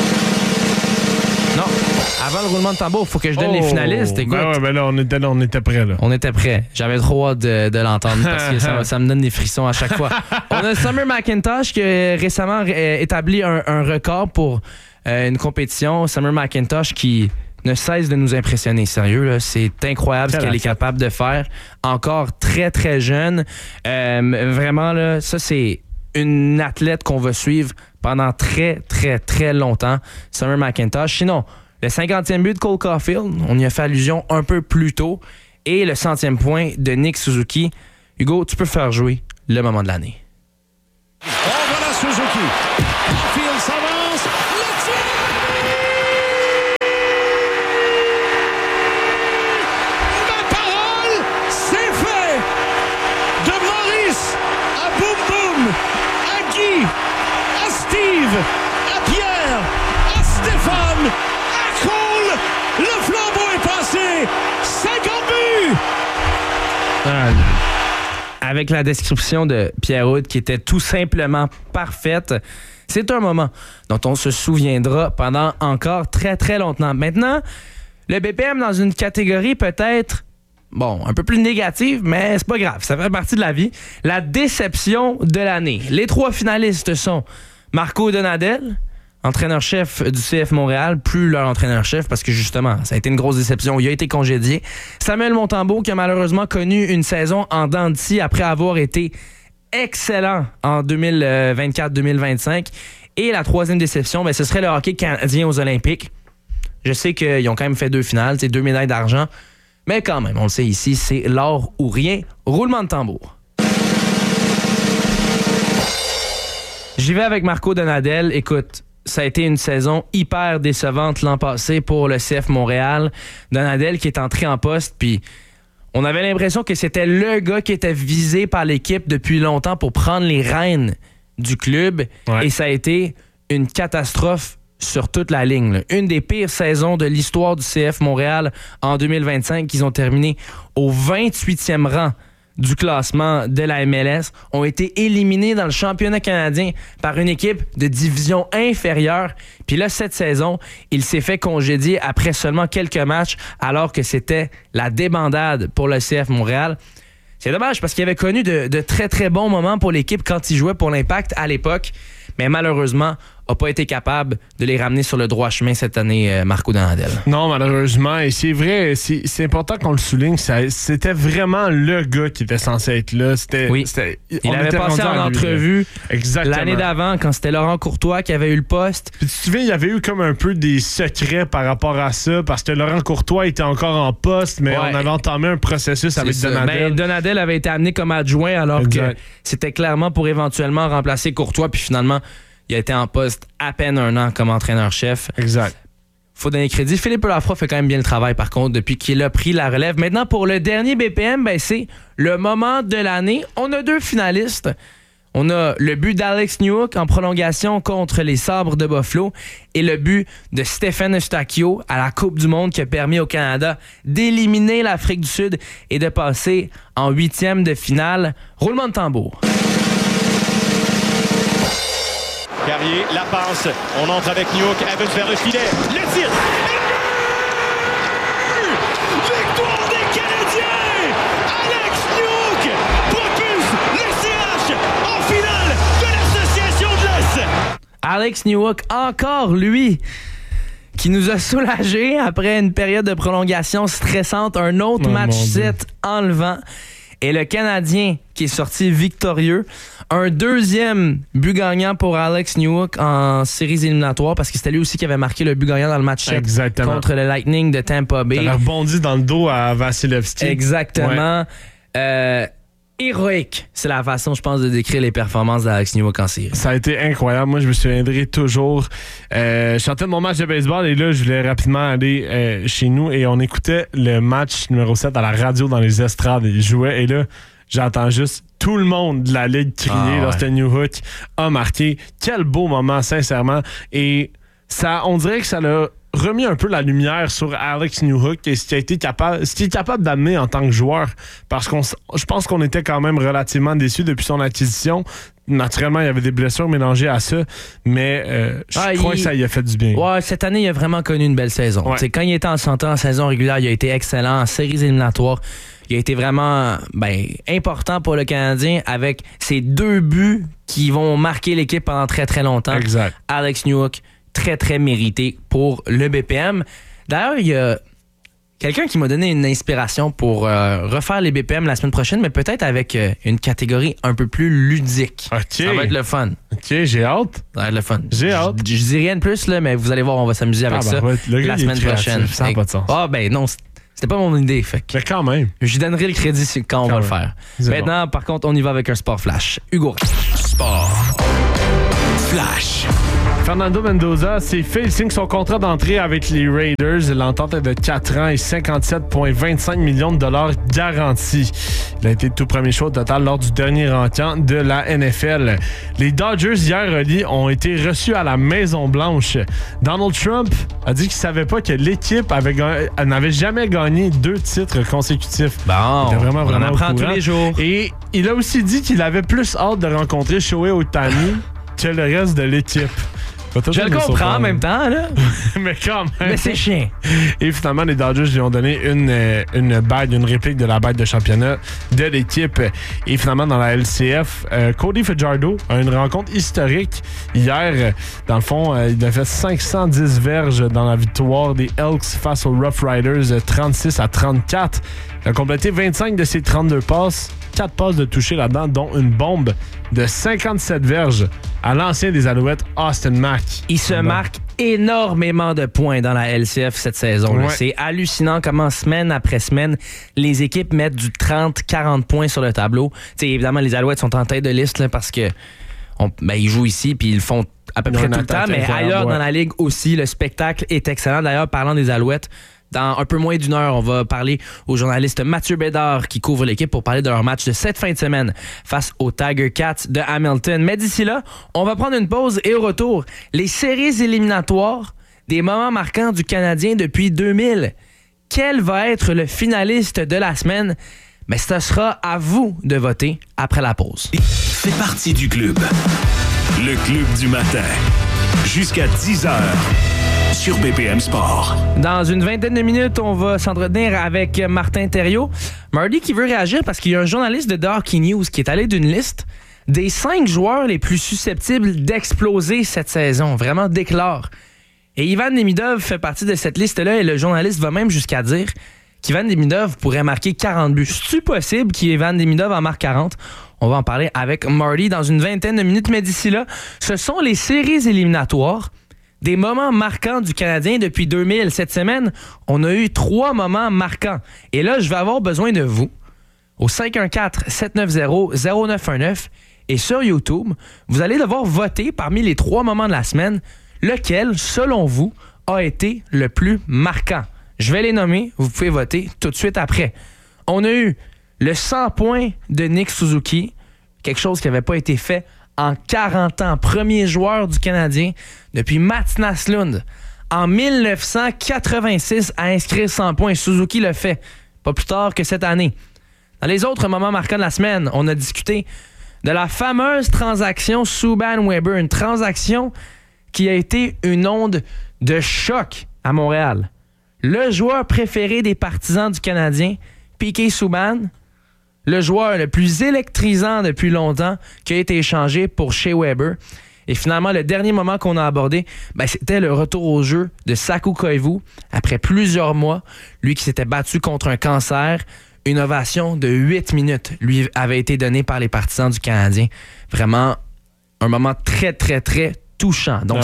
Non, avant le roulement de tambour, il faut que je donne les finalistes. Écoute, là, on était prêts. Là. On était prêts. J'avais trop hâte de l'entendre parce que ça me donne des frissons à chaque fois. On a Summer McIntosh qui a récemment établi un record pour une compétition. Summer McIntosh qui ne cesse de nous impressionner, sérieux. Là. C'est incroyable ce qu'elle est capable de faire. Encore très, très jeune. Vraiment, là, ça, c'est une athlète qu'on va suivre pendant très, très, très longtemps. Summer McIntosh. Sinon, le 50e but de Cole Caulfield, on y a fait allusion un peu plus tôt. Et le 100e point de Nick Suzuki. Hugo, tu peux faire jouer le moment de l'année. Voilà Suzuki. Caulfield s'avance. Le tir! Ma parole, c'est fait! De Maurice à Boum Boum, à Guy, à Steve, à Pierre, à Stéphane, à Cole, le flambeau est passé! 50 buts! Avec la description de Pierre-Houd qui était tout simplement parfaite, c'est un moment dont on se souviendra pendant encore très, très longtemps. Maintenant, le BPM dans une catégorie peut-être, bon, un peu plus négative, mais c'est pas grave, ça fait partie de la vie. La déception de l'année. Les 3 finalistes sont Marco Donadel, entraîneur-chef du CF Montréal, plus leur entraîneur-chef, parce que justement, ça a été une grosse déception. Il a été congédié. Samuel Montembeault, qui a malheureusement connu une saison en dents de scie après avoir été excellent en 2024-2025. Et la 3e déception, ce serait le hockey canadien aux Olympiques. Je sais qu'ils ont quand même fait 2 finales, 2 médailles d'argent, mais quand même, on le sait ici, c'est l'or ou rien. Roulement de tambour. J'y vais avec Marco Donadel. Écoute, ça a été une saison hyper décevante l'an passé pour le CF Montréal. Donadel qui est entré en poste, puis on avait l'impression que c'était le gars qui était visé par l'équipe depuis longtemps pour prendre les rênes du club. Ouais. Et ça a été une catastrophe sur toute la ligne. Là. Une des pires saisons de l'histoire du CF Montréal en 2025, qu'ils ont terminé au 28e rang du classement de la MLS, ont été éliminés dans le championnat canadien par une équipe de division inférieure. Puis là, cette saison, il s'est fait congédier après seulement quelques matchs, alors que c'était la débandade pour le CF Montréal. C'est dommage parce qu'il avait connu de très, très bons moments pour l'équipe quand il jouait pour l'Impact à l'époque, mais malheureusement, n'a pas été capable de les ramener sur le droit chemin cette année, Marco Donadel. Non, malheureusement. Et c'est vrai, c'est important qu'on le souligne. C'était vraiment le gars qui était censé être là. Il avait passé en entrevue l'année d'avant, quand c'était Laurent Courtois qui avait eu le poste. Puis tu te souviens, il y avait eu comme un peu des secrets par rapport à ça, parce que Laurent Courtois était encore en poste, mais on avait entamé un processus avec Donadel. Donadel avait été amené comme adjoint, alors que c'était clairement pour éventuellement remplacer Courtois, puis finalement, il a été en poste à peine 1 an comme entraîneur-chef. Exact. Faut donner crédit. Philippe Lafroy fait quand même bien le travail, par contre, depuis qu'il a pris la relève. Maintenant, pour le dernier BPM, c'est le moment de l'année. On a 2 finalistes. On a le but d'Alex Newhook en prolongation contre les Sabres de Buffalo et le but de Stephen Eustáquio à la Coupe du Monde qui a permis au Canada d'éliminer l'Afrique du Sud et de passer en 8e de finale. Roulement de tambour. Carrier, la passe, on entre avec Newhook, elle veut se faire le filet, le tir, victoire des Canadiens! Alex Newhook propulse le CH en finale de l'Association de l'Est! Alex Newhook, encore lui, qui nous a soulagés après une période de prolongation stressante, un autre match 7 enlevant. Et le Canadien qui est sorti victorieux. Un 2e but gagnant pour Alex Newhook en séries éliminatoires, parce que c'était lui aussi qui avait marqué le but gagnant dans le match 7 contre le Lightning de Tampa Bay. Il a rebondi dans le dos à Vasilevski. Exactement. Ouais. Héroïque, c'est la façon, je pense, de décrire les performances d'Alex Newhook en série. Ça a été incroyable. Moi, je me souviendrai toujours. Je sortais de mon match de baseball et là, je voulais rapidement aller chez nous et on écoutait le match numéro 7 à la radio dans les estrades. Il jouait et là, j'entends juste tout le monde de la Ligue crier lorsque Newhook a marqué. Quel beau moment, sincèrement. Et ça, on dirait que ça l'a remis un peu la lumière sur Alex Newhook et ce qu'il est capable d'amener en tant que joueur, parce je pense qu'on était quand même relativement déçus depuis son acquisition. Naturellement, il y avait des blessures mélangées à ça, mais je crois que ça y a fait du bien. Ouais, cette année, il a vraiment connu une belle saison. Ouais. Quand il était en santé en saison régulière, il a été excellent en séries éliminatoires. Il a été vraiment important pour le Canadien avec ses 2 buts qui vont marquer l'équipe pendant très, très longtemps. Exact. Alex Newhook, très, très mérité pour le BPM. D'ailleurs, il y a quelqu'un qui m'a donné une inspiration pour refaire les BPM la semaine prochaine, mais peut-être avec une catégorie un peu plus ludique. OK. Ça va être le fun. OK, j'ai hâte. Ça va être le fun. J'ai hâte. Je dis rien de plus, là, mais vous allez voir, on va s'amuser avec ça ouais, le gars, la il est semaine créatif, prochaine. ça n'a pas de sens. Ah, ben non, c'était pas mon idée. Fait que Mais quand même. je donnerai le crédit quand on va le faire. C'est Maintenant, par contre, on y va avec un sport flash. Hugo. Sport. Flash. Fernando Mendoza s'est fait signe son contrat d'entrée avec les Raiders. L'entente est de 4 ans et 57,25 millions de dollars garantis. Il a été tout premier choix au total lors du dernier rentrant de la NFL. Les Dodgers, hier, Oli, ont été reçus à la Maison-Blanche. Donald Trump a dit qu'il ne savait pas que l'équipe n'avait jamais gagné 2 titres consécutifs. Bon, Il était vraiment on apprend au courant. tous les jours. Et il a aussi dit qu'il avait plus hâte de rencontrer Shohei Ohtani que le reste de l'équipe. Je le comprends en même temps, là. Mais quand même. Mais c'est chiant. Et finalement, les Dodgers lui ont donné une bague, une réplique de la bague de championnat de l'équipe. Et finalement, dans la LCF, Cody Fajardo a une rencontre historique hier. Dans le fond, il a fait 510 verges dans la victoire des Elks face aux Rough Riders, 36-34. Il a complété 25 de ses 32 passes, 4 passes de toucher là-dedans, dont une bombe de 57 verges à l'ancien des Alouettes, Austin Mack. Il se marque énormément de points dans la LCF cette saison. Ouais. C'est hallucinant comment semaine après semaine, les équipes mettent du 30-40 points sur le tableau. T'sais, évidemment, les Alouettes sont en tête de liste là, parce que ils jouent ici puis ils le font à peu près tout le temps, mais ailleurs dans la ligue aussi, le spectacle est excellent. D'ailleurs, parlant des Alouettes, dans un peu moins d'une heure, on va parler au journaliste Mathieu Bédard qui couvre l'équipe pour parler de leur match de cette fin de semaine face aux Tiger Cats de Hamilton. Mais d'ici là, on va prendre une pause et au retour, les séries éliminatoires des moments marquants du Canadien depuis 2000. Quel va être le finaliste de la semaine? Mais ce sera à vous de voter après la pause. Fais partie du club. Le club du matin. Jusqu'à 10h. Sur BPM Sport. Dans une vingtaine de minutes, on va s'entretenir avec Martin Thériault. Marty qui veut réagir parce qu'il y a un journaliste de The Hockey News qui est allé d'une liste des 5 joueurs les plus susceptibles d'exploser cette saison. Vraiment déclare. Et Ivan Demidov fait partie de cette liste-là et le journaliste va même jusqu'à dire qu'Ivan Demidov pourrait marquer 40 buts. C'est-tu possible qu'Ivan Demidov en marque 40? On va en parler avec Marty dans une vingtaine de minutes. Mais d'ici là, ce sont les séries éliminatoires des moments marquants du Canadien depuis 2000. Cette semaine, on a eu 3 moments marquants. Et là, je vais avoir besoin de vous au 514-790-0919 et sur YouTube. Vous allez devoir voter parmi les 3 moments de la semaine lequel, selon vous, a été le plus marquant. Je vais les nommer. Vous pouvez voter tout de suite après. On a eu le 100 points de Nick Suzuki, quelque chose qui n'avait pas été fait en 40 ans. Premier joueur du Canadien depuis Mats Naslund. En 1986, à inscrire 100 points. Suzuki le fait. Pas plus tard que cette année. Dans les autres moments marquants de la semaine, on a discuté de la fameuse transaction Subban-Weber. Une transaction qui a été une onde de choc à Montréal. Le joueur préféré des partisans du Canadien, Piquet Subban, le joueur le plus électrisant depuis longtemps qui a été échangé pour Shea Weber. Et finalement, le dernier moment qu'on a abordé, c'était le retour au jeu de Saku Koivu. Après plusieurs mois, lui qui s'était battu contre un cancer, une ovation de 8 minutes lui avait été donnée par les partisans du Canadien. Vraiment un moment très, très, très touchant. Donc,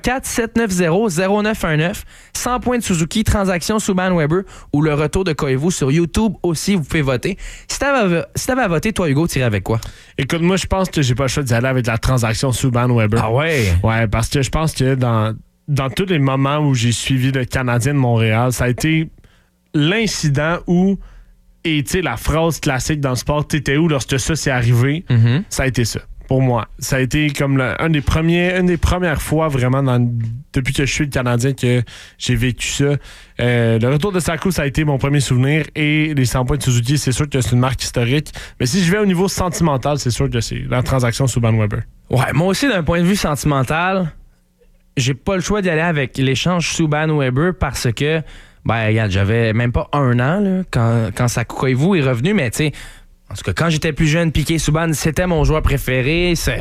514-790-0919, 100 points de Suzuki, transaction Subban-Weber ou le retour de Koivu sur YouTube aussi, vous pouvez voter. Si t'avais à voter, toi, Hugo, t'irais avec quoi? Écoute, moi, je pense que j'ai pas le choix d'y aller avec la transaction Subban-Weber. Ah ouais? Ouais, parce que je pense que dans tous les moments où j'ai suivi le Canadien de Montréal, ça a été l'incident où, et tu sais, la phrase classique dans le sport, t'étais où lorsque ça s'est arrivé? Mm-hmm. Ça a été ça. Pour moi, ça a été comme une des premières fois vraiment depuis que je suis le Canadien que j'ai vécu ça. Le retour de Saku, ça a été mon premier souvenir et les 100 points de Suzuki, c'est sûr que c'est une marque historique. Mais si je vais au niveau sentimental, c'est sûr que c'est la transaction Subban-Weber. Ouais, moi aussi, d'un point de vue sentimental, j'ai pas le choix d'y aller avec l'échange Subban-Weber parce que, regarde, j'avais même pas 1 an là, quand Saku Koivu est revenu, mais tu sais, en tout cas, quand j'étais plus jeune, Piquet Subban, c'était mon joueur préféré.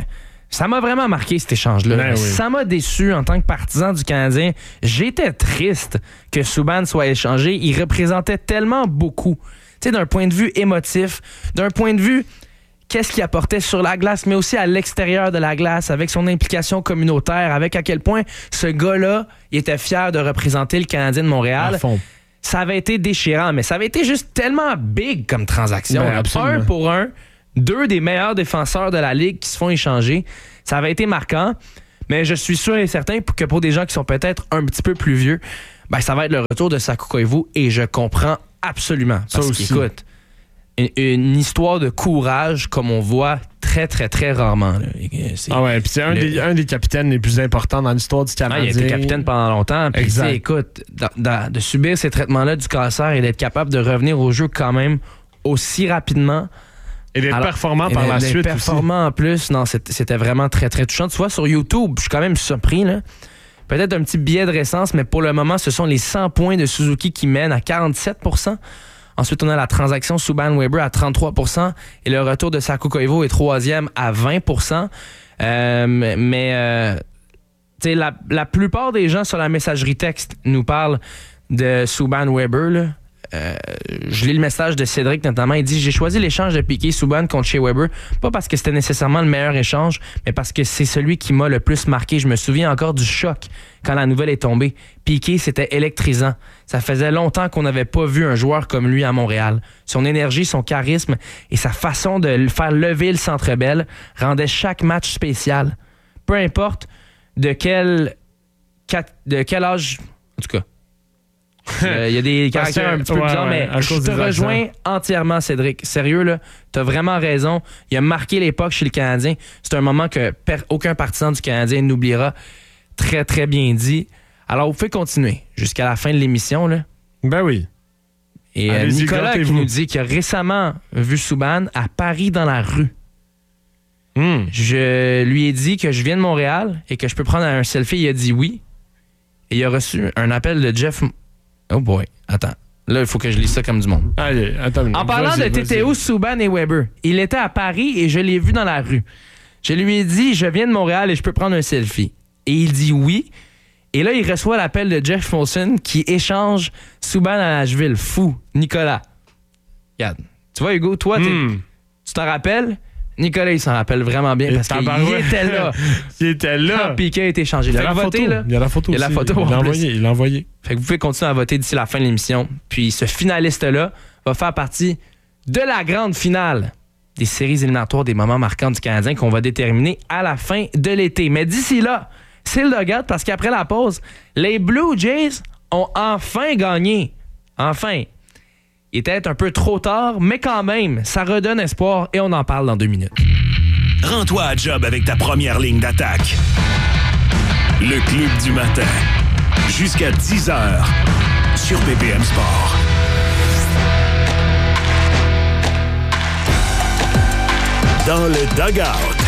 Ça m'a vraiment marqué, cet échange-là. Ben oui. Ça m'a déçu en tant que partisan du Canadien. J'étais triste que Subban soit échangé. Il représentait tellement beaucoup. Tu sais, d'un point de vue émotif, d'un point de vue qu'est-ce qu'il apportait sur la glace, mais aussi à l'extérieur de la glace, avec son implication communautaire, avec à quel point ce gars-là, il était fier de représenter le Canadien de Montréal. À fond. Ça avait été déchirant, mais ça avait été juste tellement big comme transaction. Ben, absolument. 1 pour 1, 2 des meilleurs défenseurs de la Ligue qui se font échanger. Ça avait été marquant, mais je suis sûr et certain que pour des gens qui sont peut-être un petit peu plus vieux, ben, ça va être le retour de Saku Koivu et je comprends absolument. Parce qu'écoute, une histoire de courage comme on voit très, très, très rarement. Là. Ah ouais, puis c'est un des capitaines les plus importants dans l'histoire du Canadien. Il a été capitaine pendant longtemps. Puis exact. Écoute, de subir ces traitements-là du cancer et d'être capable de revenir au jeu quand même aussi rapidement. Et d'être performant par la suite performant aussi. En plus, non, c'était vraiment très, très touchant. Tu vois, sur YouTube, je suis quand même surpris, là. Peut-être un petit biais de récence, mais pour le moment, ce sont les 100 points de Suzuki qui mènent à 47%. Ensuite, on a la transaction Subban-Weber à 33% et le retour de Saku Koivu est 3e à 20%. Tu sais, la plupart des gens sur la messagerie texte nous parlent de Subban-Weber, là. Je lis le message de Cédric notamment. Il dit: j'ai choisi l'échange de Piqué Subban contre Shea Weber, pas parce que c'était nécessairement le meilleur échange, mais parce que c'est celui qui m'a le plus marqué. Je me souviens encore du choc quand la nouvelle est tombée. Piqué, c'était électrisant. Ça faisait longtemps qu'on n'avait pas vu un joueur comme lui à Montréal. Son énergie, son charisme et sa façon de faire lever le Centre Bell rendaient chaque match spécial. Peu importe de quel âge, en tout cas. Il y a des caractères un petit peu bizarres, mais je te rejoins entièrement, Cédric. Sérieux, là, t'as vraiment raison. Il a marqué l'époque chez le Canadien. C'est un moment que aucun partisan du Canadien n'oubliera. Très, très bien dit. Alors, vous pouvez continuer jusqu'à la fin de l'émission, là. Ben oui. Et Nicolas qui nous dit qu'il a récemment vu Subban à Paris dans la rue. Je lui ai dit que je viens de Montréal et que je peux prendre un selfie. Il a dit oui. Et il a reçu un appel de Jeff... Oh boy, attends. Là, il faut que je lise ça comme du monde. Allez, attends. En parlant de TTO, Subban et Weber, il était à Paris et je l'ai vu dans la rue. Je lui ai dit, je viens de Montréal et je peux prendre un selfie. Et il dit oui. Et là, il reçoit l'appel de Jeff Molson qui échange Subban à Nashville. Fou, Nicolas. Regarde. Tu vois, Hugo, toi, tu t'en rappelles? Nicolas, il s'en rappelle vraiment bien parce qu'il était là. Il était là. Quand Piquet a été échangé. Il y a la photo. Il y a la photo aussi. Il y a la photo. Il l'a envoyé. Fait que vous pouvez continuer à voter d'ici la fin de l'émission. Puis ce finaliste-là va faire partie de la grande finale des séries éliminatoires des moments marquants du Canadien qu'on va déterminer à la fin de l'été. Mais d'ici là, c'est le dogout parce qu'après la pause, les Blue Jays ont enfin gagné. Enfin. Il était un peu trop tard, mais quand même, ça redonne espoir et on en parle dans 2 minutes. Rends-toi à job avec ta première ligne d'attaque. Le Club du matin. Jusqu'à 10h sur BPM Sport. Dans le dugout.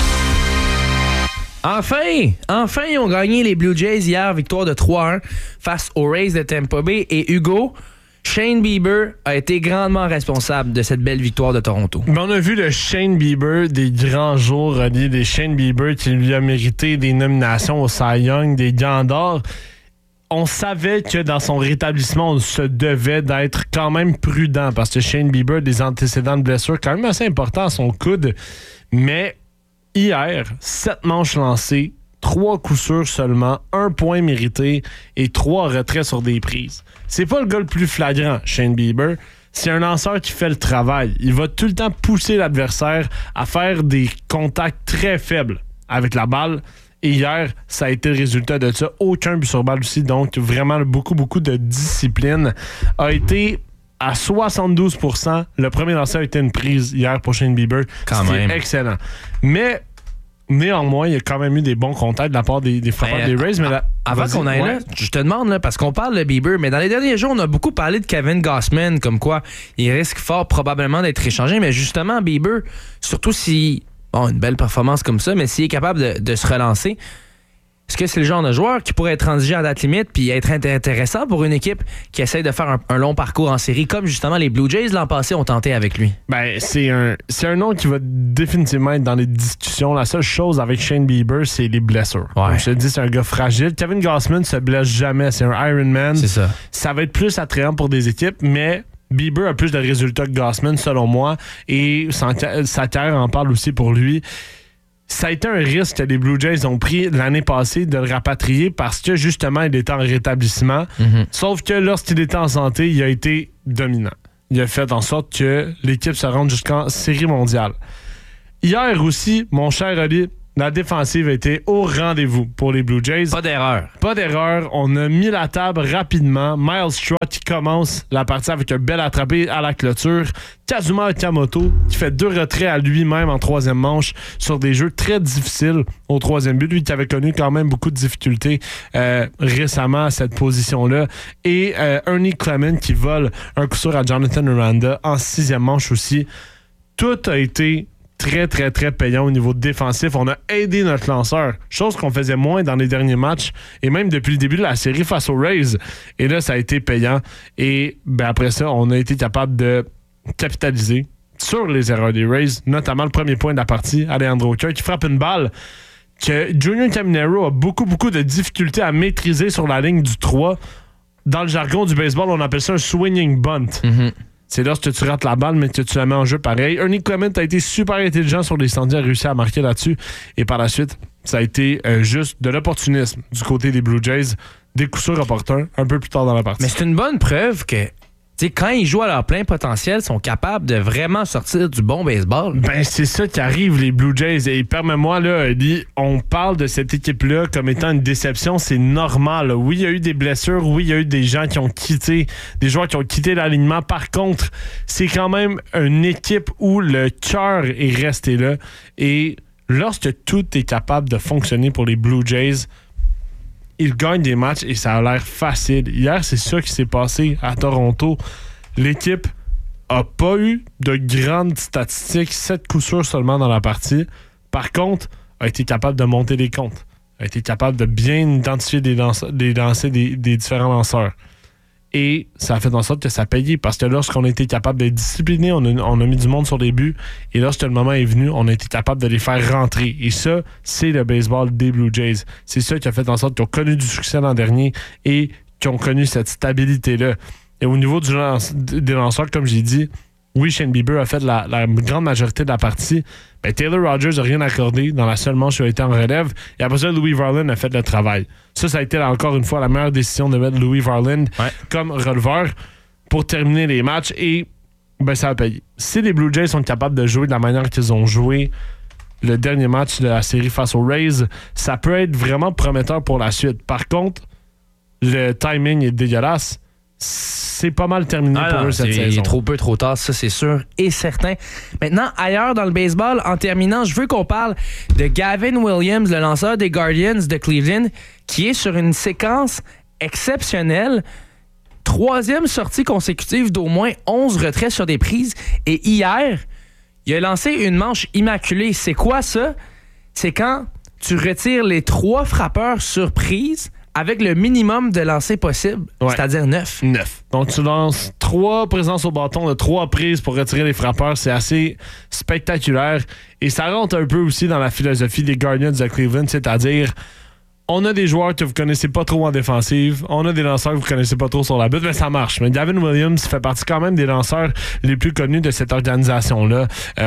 Enfin, ils ont gagné les Blue Jays hier, victoire de 3-1 face aux Rays de Tampa Bay. Et Hugo, Shane Bieber a été grandement responsable de cette belle victoire de Toronto. Ben, on a vu le Shane Bieber des grands jours, des Shane Bieber qui lui a mérité des nominations au Cy Young, des Gants d'or. On savait que dans son rétablissement, on se devait d'être quand même prudent parce que Shane Bieber a des antécédents de blessures quand même assez importants à son coude. Mais hier, 7 manches lancées, 3 coups sûrs seulement, 1 point mérité et 3 retraits sur des prises. C'est pas le gars le plus flagrant, Shane Bieber. C'est un lanceur qui fait le travail. Il va tout le temps pousser l'adversaire à faire des contacts très faibles avec la balle. Et hier, ça a été le résultat de ça. Aucun but sur balle aussi. Donc, vraiment, beaucoup de discipline. A été à 72%. Le premier lanceur a été une prise hier pour Shane Bieber. C'était excellent. Mais... néanmoins, il y a quand même eu des bons contacts de la part des frappeurs des Rays. Mais avant qu'on aille là, je te demande, là, parce qu'on parle de Bieber, mais dans les derniers jours, on a beaucoup parlé de Kevin Gausman, comme quoi il risque fort probablement d'être échangé. Mais justement, Bieber, surtout si, une belle performance comme ça, mais s'il est capable de se relancer, est-ce que c'est le genre de joueur qui pourrait être transigé à date limite puis être intéressant pour une équipe qui essaie de faire un long parcours en série, comme justement les Blue Jays l'an passé ont tenté avec lui? Ben, c'est un nom qui va définitivement être dans les discussions. La seule chose avec Shane Bieber, c'est les blessures. Ouais. Comme je te dis, c'est un gars fragile. Kevin Gausman se blesse jamais. C'est un Ironman. C'est ça. Ça va être plus attrayant pour des équipes, mais Bieber a plus de résultats que Gausman, selon moi. Et sa carrière en parle aussi pour lui. Ça a été un risque que les Blue Jays ont pris l'année passée de le rapatrier parce que, justement, il était en rétablissement. Mm-hmm. Sauf que lorsqu'il était en santé, il a été dominant. Il a fait en sorte que l'équipe se rende jusqu'en série mondiale. Hier aussi, mon cher Oli, la défensive a été au rendez-vous pour les Blue Jays. Pas d'erreur. Pas d'erreur. On a mis la table rapidement. Miles Straw qui commence la partie avec un bel attrapé à la clôture. Kazuma Okamoto qui fait 2 retraits à lui-même en troisième manche sur des jeux très difficiles au troisième but. Lui qui avait connu quand même beaucoup de difficultés récemment à cette position-là. Et Ernie Clement qui vole un coup sûr à Jonathan Miranda en sixième manche aussi. Tout a été très, très, très payant au niveau défensif. On a aidé notre lanceur, chose qu'on faisait moins dans les derniers matchs et même depuis le début de la série face aux Rays. Et là, ça a été payant. Et après ça, on a été capable de capitaliser sur les erreurs des Rays, notamment le premier point de la partie, Alejandro Kirk qui frappe une balle que Junior Caminero a beaucoup, beaucoup de difficultés à maîtriser sur la ligne du 3. Dans le jargon du baseball, on appelle ça un swinging bunt. Mm-hmm. C'est lorsque tu rates la balle, mais que tu la mets en jeu pareil. Ernie Clement a été super intelligent sur les stands, a réussi à marquer là-dessus. Et par la suite, ça a été juste de l'opportunisme du côté des Blue Jays. Des coups sûrs opportuns un peu plus tard dans la partie. Mais c'est une bonne preuve que quand ils jouent à leur plein potentiel, ils sont capables de vraiment sortir du bon baseball. Ben, c'est ça qui arrive, les Blue Jays. Et permets-moi, là, Eddie, on parle de cette équipe-là comme étant une déception. C'est normal. Là. Oui, il y a eu des blessures. Oui, il y a eu des gens qui ont quitté, des joueurs qui ont quitté l'alignement. Par contre, c'est quand même une équipe où le cœur est resté là. Et lorsque tout est capable de fonctionner pour les Blue Jays, ils gagnent des matchs et ça a l'air facile. Hier, c'est ça qui s'est passé à Toronto. L'équipe a pas eu de grandes statistiques, 7 coups sûrs seulement dans la partie. Par contre, a été capable de monter les comptes. A été capable de bien identifier des lancers des différents lanceurs. Et ça a fait en sorte que ça payait parce que lorsqu'on a été capable d'être discipliné, on a mis du monde sur les buts. Et lorsque le moment est venu, on a été capable de les faire rentrer. Et ça, c'est le baseball des Blue Jays. C'est ça qui a fait en sorte qu'ils ont connu du succès l'an dernier et qui ont connu cette stabilité-là. Et au niveau des lanceurs, comme j'ai dit, oui, Shane Bieber a fait la grande majorité de la partie. Mais Taylor Rogers n'a rien accordé dans la seule manche où il a été en relève. Et après ça, Louis Varland a fait le travail. Ça a été encore une fois la meilleure décision de mettre Louis Varland comme releveur pour terminer les matchs. Et ça a payé. Si les Blue Jays sont capables de jouer de la manière qu'ils ont joué le dernier match de la série face aux Rays, ça peut être vraiment prometteur pour la suite. Par contre, le timing est dégueulasse. C'est pas mal terminé pour eux cette saison. Il est trop peu, trop tard, ça c'est sûr et certain. Maintenant, ailleurs dans le baseball, en terminant, je veux qu'on parle de Gavin Williams, le lanceur des Guardians de Cleveland, qui est sur une séquence exceptionnelle. 3e sortie consécutive d'au moins 11 retraits sur des prises. Et hier, il a lancé une manche immaculée. C'est quoi ça? C'est quand tu retires les 3 frappeurs sur prise avec le minimum de lancers possible, c'est-à-dire 9. 9. Donc, tu lances 3 présences au bâton de 3 prises pour retirer les frappeurs. C'est assez spectaculaire. Et ça rentre un peu aussi dans la philosophie des Guardians de Cleveland, c'est-à-dire on a des joueurs que vous connaissez pas trop en défensive, on a des lanceurs que vous connaissez pas trop sur la butte, mais ça marche. Mais Gavin Williams fait partie quand même des lanceurs les plus connus de cette organisation-là.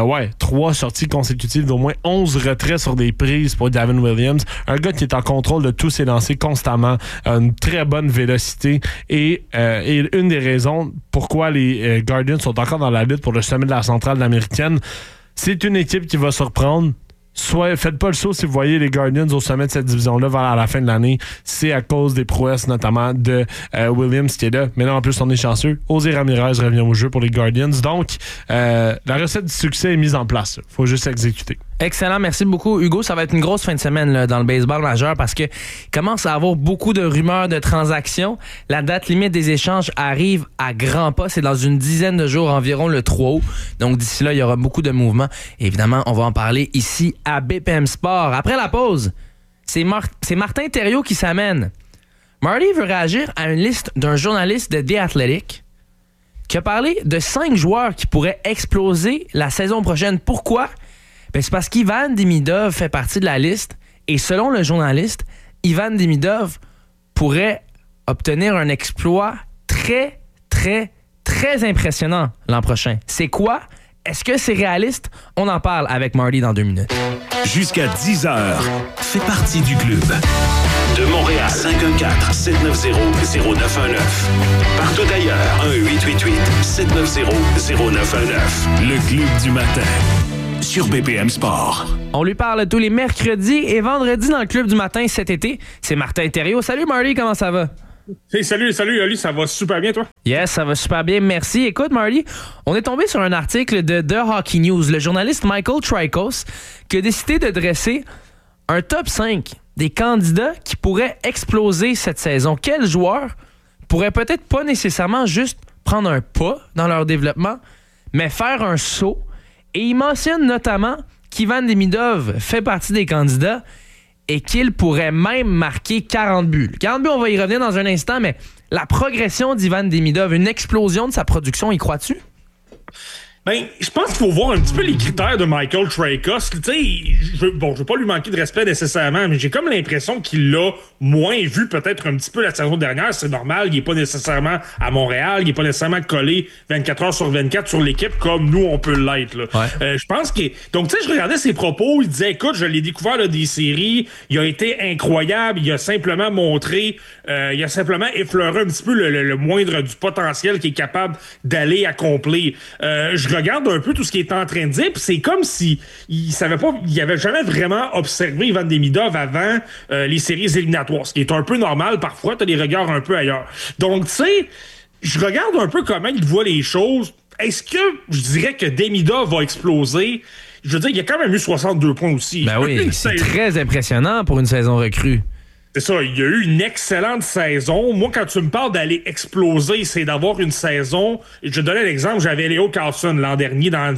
3 sorties consécutives d'au moins 11 retraits sur des prises pour Gavin Williams. Un gars qui est en contrôle de tous ses lancers constamment, une très bonne vélocité et une des raisons pourquoi les Guardians sont encore dans la lutte pour le sommet de la centrale américaine, c'est une équipe qui va surprendre. Faites pas le saut si vous voyez les Guardians au sommet de cette division-là vers la fin de l'année. C'est à cause des prouesses notamment de Williams qui est là. Mais là, en plus, on est chanceux. José Ramirez revient au jeu pour les Guardians. Donc, la recette du succès est mise en place. Il faut juste exécuter. Excellent, merci beaucoup Hugo. Ça va être une grosse fin de semaine là, dans le baseball majeur parce que commence à avoir beaucoup de rumeurs de transactions. La date limite des échanges arrive à grands pas. C'est dans une dizaine de jours environ le 3 août. Donc d'ici là, il y aura beaucoup de mouvements. Et évidemment, on va en parler ici à BPM Sport. Après la pause, C'est Martin Thériault qui s'amène. Marty veut réagir à une liste d'un journaliste de The Athletic qui a parlé de 5 joueurs qui pourraient exploser la saison prochaine. Pourquoi? Ben, c'est parce qu'Ivan Demidov fait partie de la liste et selon le journaliste, Ivan Demidov pourrait obtenir un exploit très, très, très impressionnant l'an prochain. C'est quoi? Est-ce que c'est réaliste? On en parle avec Marty dans 2 minutes. Jusqu'à 10h, fais partie du club. De Montréal, 514-790-0919. Partout ailleurs, 1-888-790-0919. Le club du matin, sur BPM Sport. On lui parle tous les mercredis et vendredis dans le club du matin cet été. C'est Martin Thériault. Salut Marty, comment ça va? Hey, salut, Oli, ça va super bien, toi? Yes, ça va super bien, merci. Écoute, Marty, on est tombé sur un article de The Hockey News, le journaliste Michael Tricos, qui a décidé de dresser un top 5 des candidats qui pourraient exploser cette saison. Quels joueurs pourraient peut-être pas nécessairement juste prendre un pas dans leur développement, mais faire un saut? Et il mentionne notamment qu'Ivan Demidov fait partie des candidats et qu'il pourrait même marquer 40 buts. 40 buts, on va y revenir dans un instant, mais la progression d'Ivan Demidov, une explosion de sa production, y crois-tu? Ben, je pense qu'il faut voir un petit peu les critères de Michael Tricos. Tu sais, je veux pas lui manquer de respect nécessairement, mais j'ai comme l'impression qu'il l'a moins vu peut-être un petit peu la saison dernière. C'est normal, il est pas nécessairement à Montréal, il est pas nécessairement collé 24 heures sur 24 sur l'équipe comme nous, on peut l'être. Là. Ouais. Je pense que... Donc, tu sais, je regardais ses propos, il disait, écoute, je l'ai découvert là, des séries, il a été incroyable, il a simplement montré, il a simplement effleuré un petit peu le moindre du potentiel qu'il est capable d'aller accomplir. Je regarde un peu tout ce qu'il est en train de dire, puis c'est comme si il savait pas, il avait jamais vraiment observé Ivan Demidov avant les séries éliminatoires, ce qui est un peu normal. Parfois, t'as des regards un peu ailleurs. Donc, tu sais, je regarde un peu comment il voit les choses. Est-ce que je dirais que Demidov va exploser? Je veux dire, il a quand même eu 62 points aussi. Ben oui, c'est très impressionnant pour une saison recrue. C'est ça, il y a eu une excellente saison. Moi, quand tu me parles d'aller exploser, c'est d'avoir une saison... Je donnais l'exemple, j'avais Leo Carlson l'an dernier dans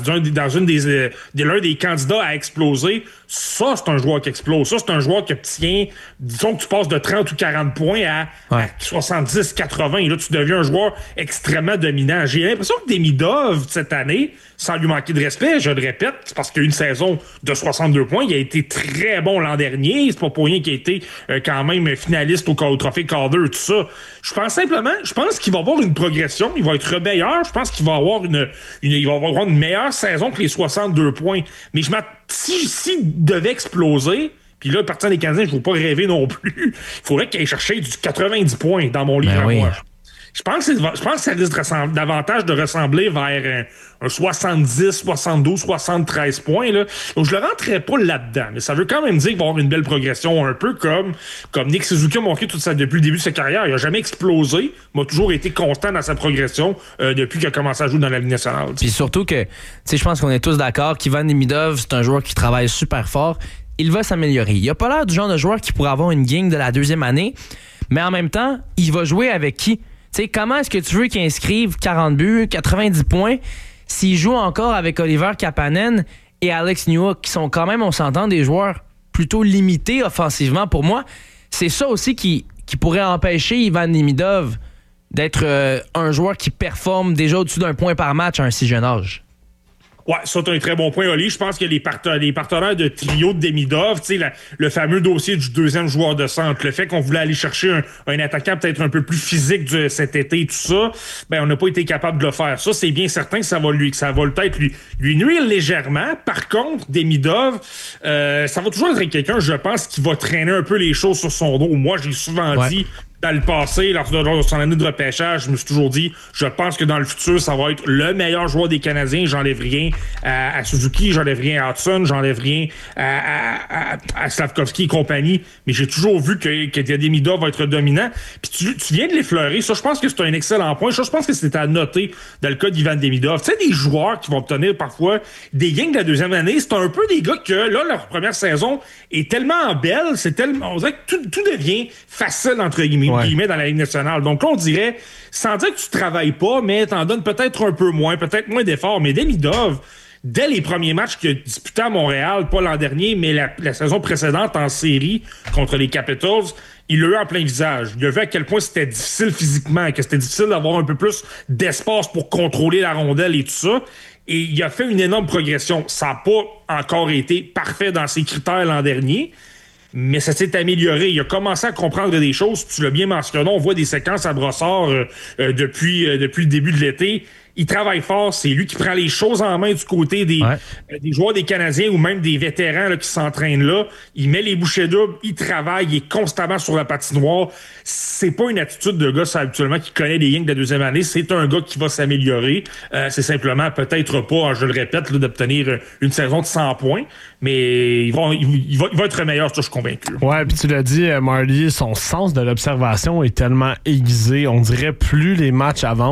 l'un des candidats à exploser. Ça, c'est un joueur qui explose. Ça, c'est un joueur qui obtient... Disons que tu passes de 30 ou 40 points à 70-80. Et là, tu deviens un joueur extrêmement dominant. J'ai l'impression que Demidov, cette année, sans lui manquer de respect, je le répète, c'est parce qu'il y a eu une saison de 62 points. Il a été très bon l'an dernier. C'est pas pour rien qu'il a été quand même finaliste au trophée Calder, tout ça. Je pense qu'il va avoir une progression. Il va être meilleur. Je pense qu'il va avoir il va avoir une meilleure saison que les 62 points. Mais s'il devait exploser, puis là, partant des Canadiens, je ne veux pas rêver non plus, il faudrait qu'il aille chercher du 90 points dans mon livre à moi. Je pense que ça risque davantage de ressembler vers un 70, 72, 73 points. Là. Donc, je le rentrerai pas là-dedans. Mais ça veut quand même dire qu'il va y avoir une belle progression, un peu comme Nick Suzuki a montré depuis le début de sa carrière. Il n'a jamais explosé, mais a toujours été constant dans sa progression depuis qu'il a commencé à jouer dans la Ligue nationale. Puis surtout que, tu sais, je pense qu'on est tous d'accord qu'Ivan Demidov, c'est un joueur qui travaille super fort. Il va s'améliorer. Il a pas l'air du genre de joueur qui pourrait avoir une gang de la deuxième année, mais en même temps, il va jouer avec qui? T'sais, comment est-ce que tu veux qu'il inscrive 40 buts, 90 points, s'il joue encore avec Oliver Kapanen et Alex Newhook, qui sont quand même, on s'entend, des joueurs plutôt limités offensivement? Pour moi, c'est ça aussi qui pourrait empêcher Ivan Demidov d'être un joueur qui performe déjà au-dessus d'un point par match à un si jeune âge. Ouais, ça, c'est un très bon point, Oli. Je pense que les partenaires de trio de Demidov, tu sais, le fameux dossier du deuxième joueur de centre, le fait qu'on voulait aller chercher un attaquant peut-être un peu plus physique cet été et tout ça, ben, on n'a pas été capable de le faire. Ça, c'est bien certain que ça va peut-être lui nuire légèrement. Par contre, Demidov, ça va toujours être quelqu'un, je pense, qui va traîner un peu les choses sur son dos. Moi, j'ai souvent dit... Dans le passé, lors de son année de repêchage, je me suis toujours dit, je pense que dans le futur, ça va être le meilleur joueur des Canadiens. J'enlève rien à Suzuki, j'enlève rien à Hudson, j'enlève rien à Slavkovski et compagnie. Mais j'ai toujours vu que Demidov va être dominant. Puis tu viens de l'effleurer. Ça, je pense que c'est un excellent point. Ça, je pense que c'était à noter dans le cas d'Ivan Demidov. Tu sais, des joueurs qui vont obtenir parfois des gains de la deuxième année, c'est un peu des gars que, là, leur première saison est tellement belle, on dirait que tout devient facile, entre guillemets. Dans la Ligue nationale. Donc là, on dirait, sans dire que tu travailles pas, mais t'en donnes peut-être un peu moins, peut-être moins d'efforts. Mais Demidov, dès les premiers matchs qu'il a disputés à Montréal, pas l'an dernier, mais la saison précédente en série contre les Capitals, il l'a eu en plein visage. Il a vu à quel point c'était difficile physiquement, que c'était difficile d'avoir un peu plus d'espace pour contrôler la rondelle et tout ça. Et il a fait une énorme progression. Ça n'a pas encore été parfait dans ses critères l'an dernier, mais ça s'est amélioré. Il a commencé à comprendre des choses. Tu l'as bien mentionné, on voit des séquences à Brossard depuis le début de l'été. Il travaille fort, c'est lui qui prend les choses en main du côté des joueurs des Canadiens ou même des vétérans là, qui s'entraînent là. Il met les bouchées doubles, il travaille, il est constamment sur la patinoire. C'est pas une attitude de gars, ça, habituellement, qui connaît les lignes de la deuxième année. C'est un gars qui va s'améliorer. C'est simplement peut-être pas, je le répète, là, d'obtenir une saison de 100 points, mais il va être meilleur, ça, je suis convaincu. Ouais, puis tu l'as dit, Marlier, son sens de l'observation est tellement aiguisé. On dirait plus les matchs avancent,